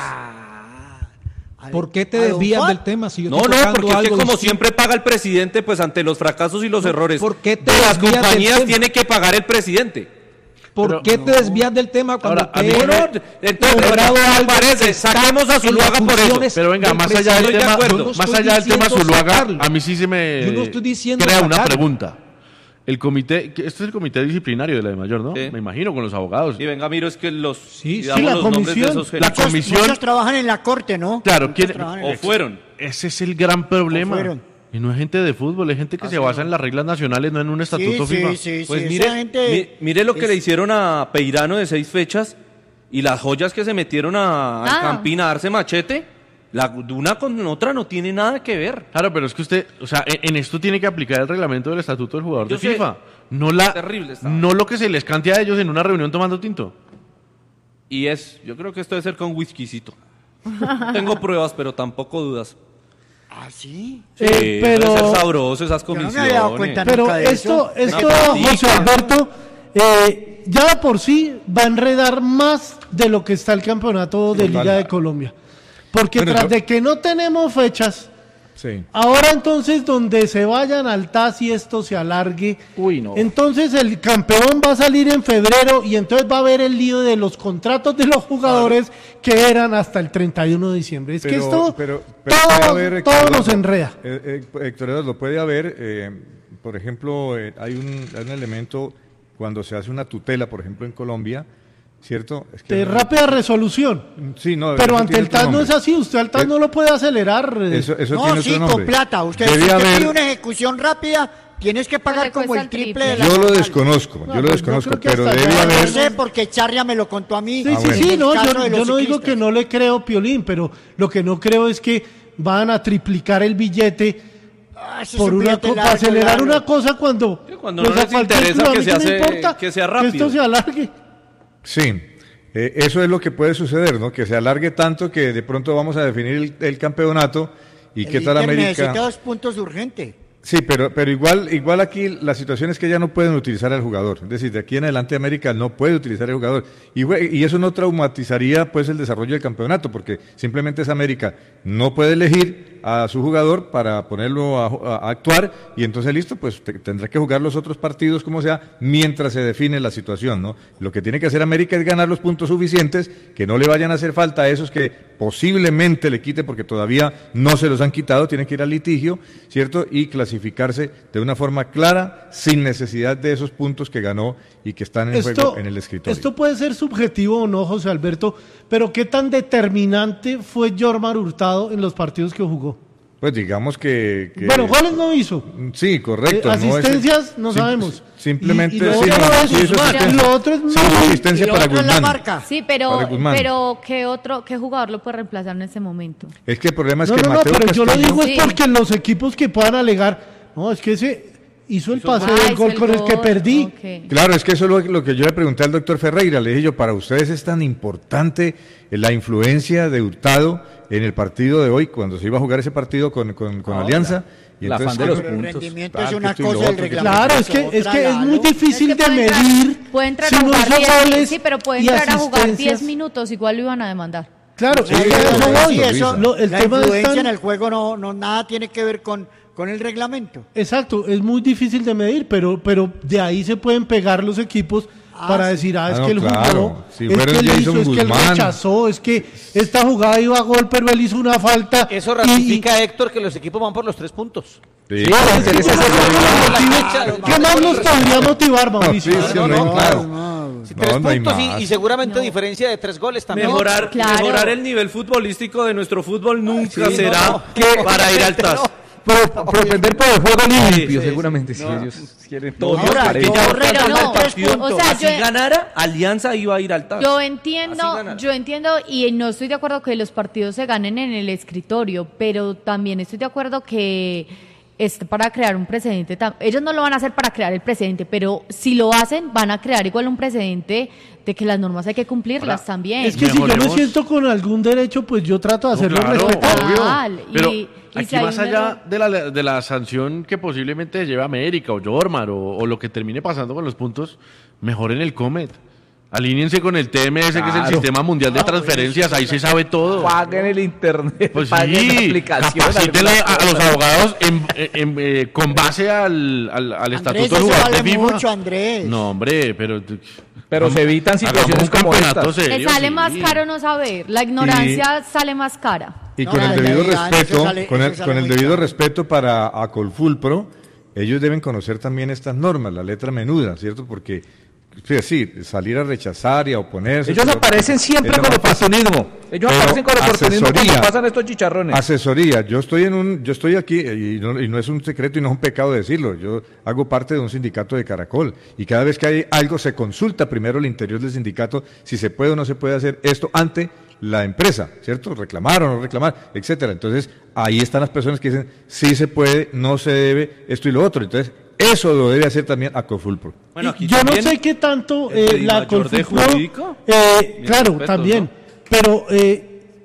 ¿Por qué te ¿A don desvías Juan? del tema si yo No, estoy no, tocando porque es que algo como distinto? siempre paga el presidente, pues ante los fracasos y los errores ¿por qué te de las desvías del compañías tema? tiene que pagar el presidente. ¿Por qué te desvías del tema cuando Ahora, a te mí he no, entonces, nombrado me algo parece, que está saquemos a en Zuluaga las por eso. funciones Pero venga, del más allá del Estoy de tema, acuerdo. Yo no más estoy allá del tema diciendo Zuluaga, sacarlo. a mí sí se me Yo no estoy diciendo crea una sacarlo. pregunta. El comité, este es el comité disciplinario de la DIMAYOR, ¿no? Sí. Me imagino, con los abogados. Y venga, miro, es que los Sí, digamos, la los nombres de comisión. esos La genios. comisión- Muchos trabajan en la corte, ¿no? Claro, Muchos ¿quién- trabajan en o la- fueron. Ese es el gran problema. fueron. Y no es gente de fútbol, es gente que se basa en las reglas nacionales, no en un estatuto Sí, FIFA. sí, sí, Pues sí, mire, esa gente mire lo que es- le hicieron a Peirano de 6 fechas y las joyas que se metieron al Ah. Campín a darse machete. Una con otra no tiene nada que ver. Claro, pero es que usted, o sea, en esto tiene que aplicar el reglamento del estatuto del jugador Yo de sé. FIFA. No Terrible está. no lo que se les cante a ellos en una reunión tomando tinto. Y yo creo que esto debe ser con whiskycito. Tengo pruebas, pero tampoco dudas. ¿Ah, sí? Sí, pero debe ser sabroso esas Yo no comisiones. me había dado cuenta Pero nunca de eso. esto José Alberto, ya de por sí va a enredar más de lo que está el campeonato de Total. Liga de Colombia. Porque Bueno, tras de que no tenemos fechas, Sí. ahora entonces donde se vayan al TAS y esto se alargue, Uy, no. entonces el campeón va a salir en febrero y entonces va a haber el lío de los contratos de los jugadores que eran hasta el 31 de diciembre. Es que esto puede todo, haber, todo Héctor nos Eduardo, enreda. Héctor Eduardo, puede haber, por ejemplo, hay un elemento cuando se hace una tutela, por ejemplo, en Colombia, ¿cierto? Es que De rápida resolución. Sí, no, Pero eso ante tiene el otro TAS no nombre. es así, usted al TAS no lo puede acelerar. Eso No, tiene sí, otro nombre. con plata. Usted, Debe si usted haber- pide una ejecución rápida, tienes que pagar le como cuesta el el triple de triple. la Yo lo normal. desconozco, No, yo lo pues, desconozco, yo creo que pero hasta debe allá No haber... sé, porque Charria me lo contó a mí. Sí, Ah, sí, bueno. sí, En no, el caso de yo los no digo ciclistas. que no le creo Piolín, pero lo que no creo es que van a triplicar el billete Ah, eso es por un una billete para largo, acelerar largo. una cosa cuando, cuando no a les cualquier interesa club, a que mí se me hace- importa que sea que rápido. esto se alargue. Sí, eso es lo que puede suceder, ¿no? Que se alargue tanto que de pronto vamos a definir el campeonato y El qué tal Inter América... necesita 2 puntos urgente. Sí, pero igual aquí la situación es que ya no pueden utilizar al jugador. Es decir, de aquí en adelante América no puede utilizar al jugador. Y eso no traumatizaría pues el desarrollo del campeonato, porque simplemente es América. No puede elegir a su jugador para ponerlo a actuar y entonces listo, pues tendrá que jugar los otros partidos como sea mientras se define la situación, ¿no? Lo que tiene que hacer América es ganar los puntos suficientes, que no le vayan a hacer falta a esos que posiblemente le quite porque todavía no se los han quitado, tienen que ir al litigio, ¿cierto? Y clasificarse de una forma clara, sin necesidad de esos puntos que ganó y que están en juego en el escritorio. Esto puede ser subjetivo o no, José Alberto, pero ¿qué tan determinante fue Jormar Hurtado en los partidos que jugó? Pues digamos que... Bueno, goles no hizo. Sí, correcto. Asistencias no sabemos. Simplemente Y lo sí, otro no, es sí, hizo Guzmán. asistencia. Lo otro es Sí, hizo asistencia Y lo para otro es la Guzmán. marca. Sí, Para Guzmán. pero ¿qué jugador lo puede reemplazar en ese momento? Es que el problema es No, que no, no, Mateo pero yo lo Castillo- digo Sí. es porque los equipos que puedan alegar, no, es que ese hizo el pase del hizo gol el con el que gol, perdí. ok. Claro, es que eso es lo que yo le pregunté al doctor Ferreira. Le dije yo, para ustedes es tan importante la influencia de Hurtado en el partido de hoy, cuando se iba a jugar ese partido con Alianza. Y el afán entonces, de los Pero el puntos. rendimiento Claro, es que una esto y lo cosa, el otro, que reglamento Claro, es otra, que es muy Lalo. difícil Es que de medir puede entrar si a no jugar hizo 10, goles sí, pero puede y entrar a jugar 10 asistencias. minutos, igual lo iban a demandar. Claro, Sí, es que a eso eso voy. Sí, eso, El la tema influencia está en el juego no nada tiene que ver con el reglamento. Exacto, es muy difícil de medir, pero de ahí se pueden pegar los equipos para decir, es no, que él claro. jugó, Si es fuera que él Jason hizo, es que él Guzmán. rechazó, es que esta jugada iba a gol, pero él hizo una falta. Eso ratifica, Héctor, que los equipos van por los 3 puntos. Sí. ¿Qué más nos podría motivar, Mauricio? Sí, sí, No, claro. Sí, No, 3 no hay puntos más. y seguramente No. diferencia de 3 goles también. Mejorar, claro. mejorar el nivel futbolístico de nuestro fútbol nunca Sí, será no. para ir al TAS. Propender por el juego limpio, sí, seguramente. Si ellos quieren todo. Ahora, parejo. yo Pero no, Partido, o sea, así yo- ganara, Alianza iba a ir al TAS. Yo Así entiendo ganar. y no estoy de acuerdo que los partidos se ganen en el escritorio, pero también estoy de acuerdo que para crear un precedente, ellos no lo van a hacer para crear el precedente, pero si lo hacen van a crear igual un precedente de que las normas hay que cumplirlas también. Es que si yo me Mejoremos. siento con algún derecho, pues yo trato de hacerlo Claro, respetar. Total, obvio. Pero y aquí si hay más un allá de la sanción que posiblemente lleve América o Jormar o lo que termine pasando con los puntos, mejoren el Comet. Alíñense con el TMS, que es el Claro. Sistema Mundial de Transferencias, ahí se sabe todo. Paguen el internet, Pues paguen la sí, aplicación. capacítenle algunas a los cosas. abogados con base al Andrés, estatuto del eso jugador vale de FIFA. mucho, Andrés. No, hombre, pero... Pero se evitan situaciones hagamos un como campeonato estas. serio, Le sale sí. más caro no saber, la ignorancia sale más cara. Y No, con el ya, debido ya, ya, respeto, eso sale- con el, eso sale con el muy debido caro. respeto para Acolfulpro, ellos deben conocer también estas normas, la letra menuda, ¿cierto? Porque sí, salir a rechazar y a oponerse. Ellos pero- aparecen siempre es lo con más fácil. oportunismo. Ellos Pero aparecen con oportunismo cuando asesoría. pasan estos chicharrones. Asesoría. Yo estoy aquí y no es un secreto y no es un pecado decirlo. Yo hago parte de un sindicato de Caracol y cada vez que hay algo se consulta primero el interior del sindicato si se puede o no se puede hacer esto ante la empresa, ¿cierto? Reclamar o no reclamar, etcétera. Entonces, ahí están las personas que dicen sí se puede, no se debe, esto y lo otro. Entonces, eso lo debe hacer también Acofulpro. Bueno, aquí Yo no también sé qué tanto el la mayor de Colfutpro, jurídico. claro, respeto, también, ¿no? pero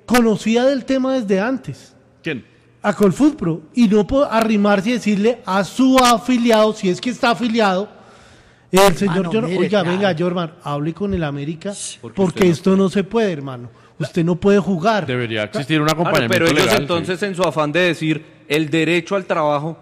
conocía del tema desde antes. ¿Quién? A Colfutpro, y no puedo arrimarse y decirle a su afiliado, si es que está afiliado, el señor Jorman, oiga, venga, Jorman, hable con el América, porque esto no se puede, hermano. Usted no puede jugar. Debería existir un acompañamiento pero ellos legal, entonces sí. en su afán de decir el derecho al trabajo,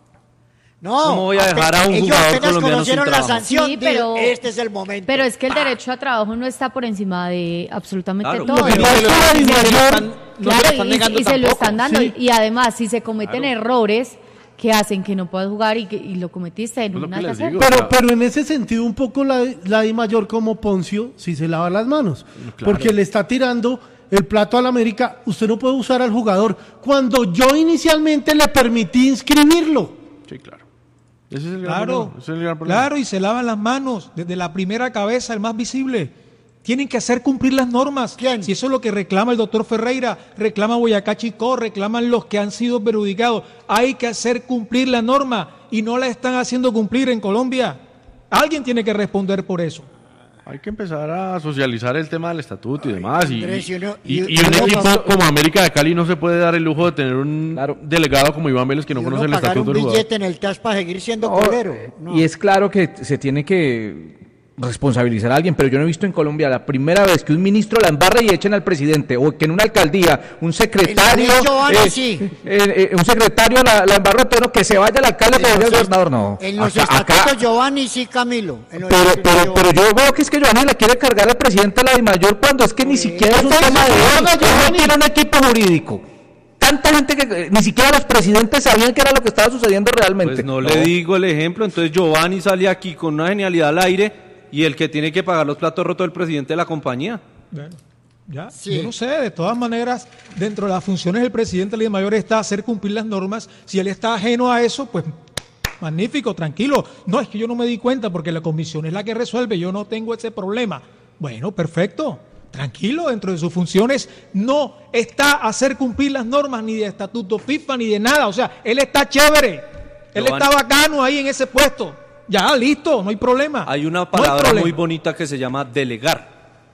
No, ¿cómo voy a dejar a un ellos jugador apenas colombiano sin conocieron la trabajo? sanción, Sí, pero- este es el momento. Pero es que el derecho a trabajo no está por encima de absolutamente Claro, todo. Lo que Y- pasa es que la Dimayor- Claro, y se lo están dando. Sí. Y además, si se cometen errores que hacen que no puedas jugar y lo cometiste en Es lo una que les ocasión. digo. Pero en ese sentido, un poco la Dimayor como Poncio, si se lava las manos. Porque le está tirando el plato al América. Usted no puede usar al jugador cuando yo inicialmente le permití inscribirlo. Sí, claro. Ese es el gran Claro, problema, ese es el gran problema. claro, y se lavan las manos desde la primera cabeza, el más visible. Tienen que hacer cumplir las normas. ¿Quién? Si eso es lo que reclama el doctor Ferreira, reclama Boyacá Chicó, reclaman los que han sido perjudicados. Hay que hacer cumplir la norma y no la están haciendo cumplir en Colombia. Alguien tiene que responder por eso. Hay que empezar a socializar el tema del estatuto y demás. Y Andrés, y uno- un equipo como América de Cali no se puede dar el lujo de tener un delegado como Iván Vélez que no Y uno conoce el pagar estatuto un del jugador. billete en el TAS para seguir siendo Oh, colero. No. Y es claro que se tiene que responsabilizar a alguien, pero yo no he visto en Colombia la primera vez que un ministro la embarre y echen al presidente, o que en una alcaldía un secretario, En la de Giovanni, sí. un secretario la embarra, pero que se vaya el alcalde, que vaya el gobernador, no. En los Acá- estatutos Giovanni sí, Camilo. En los pero, estatutos pero, pero yo veo que es que Giovanni la quiere cargar al presidente de la DIMAYOR cuando es que ni siquiera es un tema de él, él no tiene un equipo jurídico. Tanta gente que ni siquiera los presidentes sabían qué era lo que estaba sucediendo realmente. Pues no le digo el ejemplo, entonces Giovanni sale aquí con una genialidad al aire y el que tiene que pagar los platos rotos es el presidente de la compañía. Bueno, ya, Sí. yo no sé, de todas maneras, dentro de las funciones del presidente de la Mayor está hacer cumplir las normas. Si él está ajeno a eso, pues magnífico, tranquilo. No, es que yo no me di cuenta porque la comisión es la que resuelve, yo no tengo ese problema. Bueno, perfecto, tranquilo, dentro de sus funciones no está hacer cumplir las normas ni de estatuto FIFA ni de nada. O sea, él está chévere, él Giovanni. está bacano ahí en ese puesto. Ya, listo, no hay problema. Hay una No hay palabra problema. muy bonita que se llama delegar.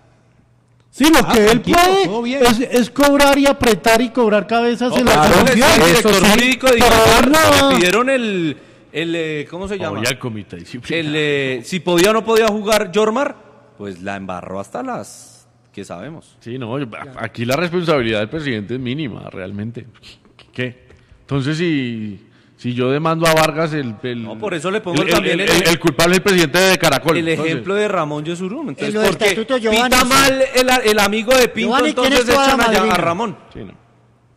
Sí, lo que él tranquilo, todo puede bien. es cobrar y apretar y cobrar cabezas en la Claro, comisión. el eso director sí, jurídico de pero Dimayor, no. le pidieron ¿cómo se llama? Oye, al comité disciplinario. Si podía o no podía jugar Jormar, pues la embarró hasta las que sabemos. Sí, no, aquí la responsabilidad del presidente es mínima, realmente. ¿Qué? Entonces, si yo demando a Vargas, No, por eso le pongo también el culpable es el presidente de Caracol. El Entonces, ejemplo de Ramón Yesurún. Entonces, En los porque estatutos, Giovanni, pita sí. mal el amigo de Pinto, Giovanni, ¿quién entonces es toda echan la allá a madrina? Ramón. sí, no.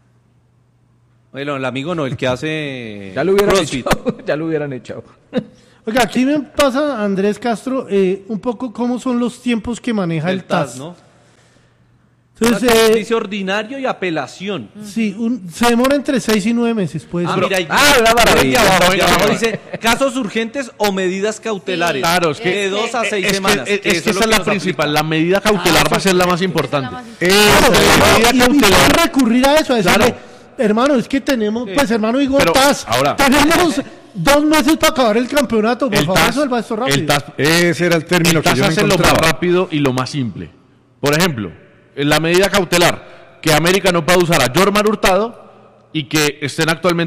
Bueno, el amigo no, el que hace Ya lo hubieran CrossFit. echado, ya lo hubieran echado. Oiga, aquí me pasa, Andrés Castro, un poco cómo son los tiempos que maneja el TAS. ¿no? Entonces, Dice ordinario y apelación. sí, se demora entre 6 y 9 meses, pues. Mira, una maravilla. de abajo dice casos urgentes o medidas cautelares. Claro, es que de 2 a 6 es semanas. que que esa eso es lo la que nos principal. aplica. La medida cautelar va a ser la más importante. Claro, medida y cautelar. pueden recurrir a eso, a decirle, Claro. hermano, es que tenemos, pues hermano, digo, Pero, TAS, ahora- tenemos 2 meses para acabar el campeonato, por El favor, TAS, resuelva esto rápido. el TAS, Ese era el término el que TAS yo no hace lo más encontraba. rápido y lo más simple. Por ejemplo, en la medida cautelar, que América no pueda usar a Jormar Hurtado y que estén actualmente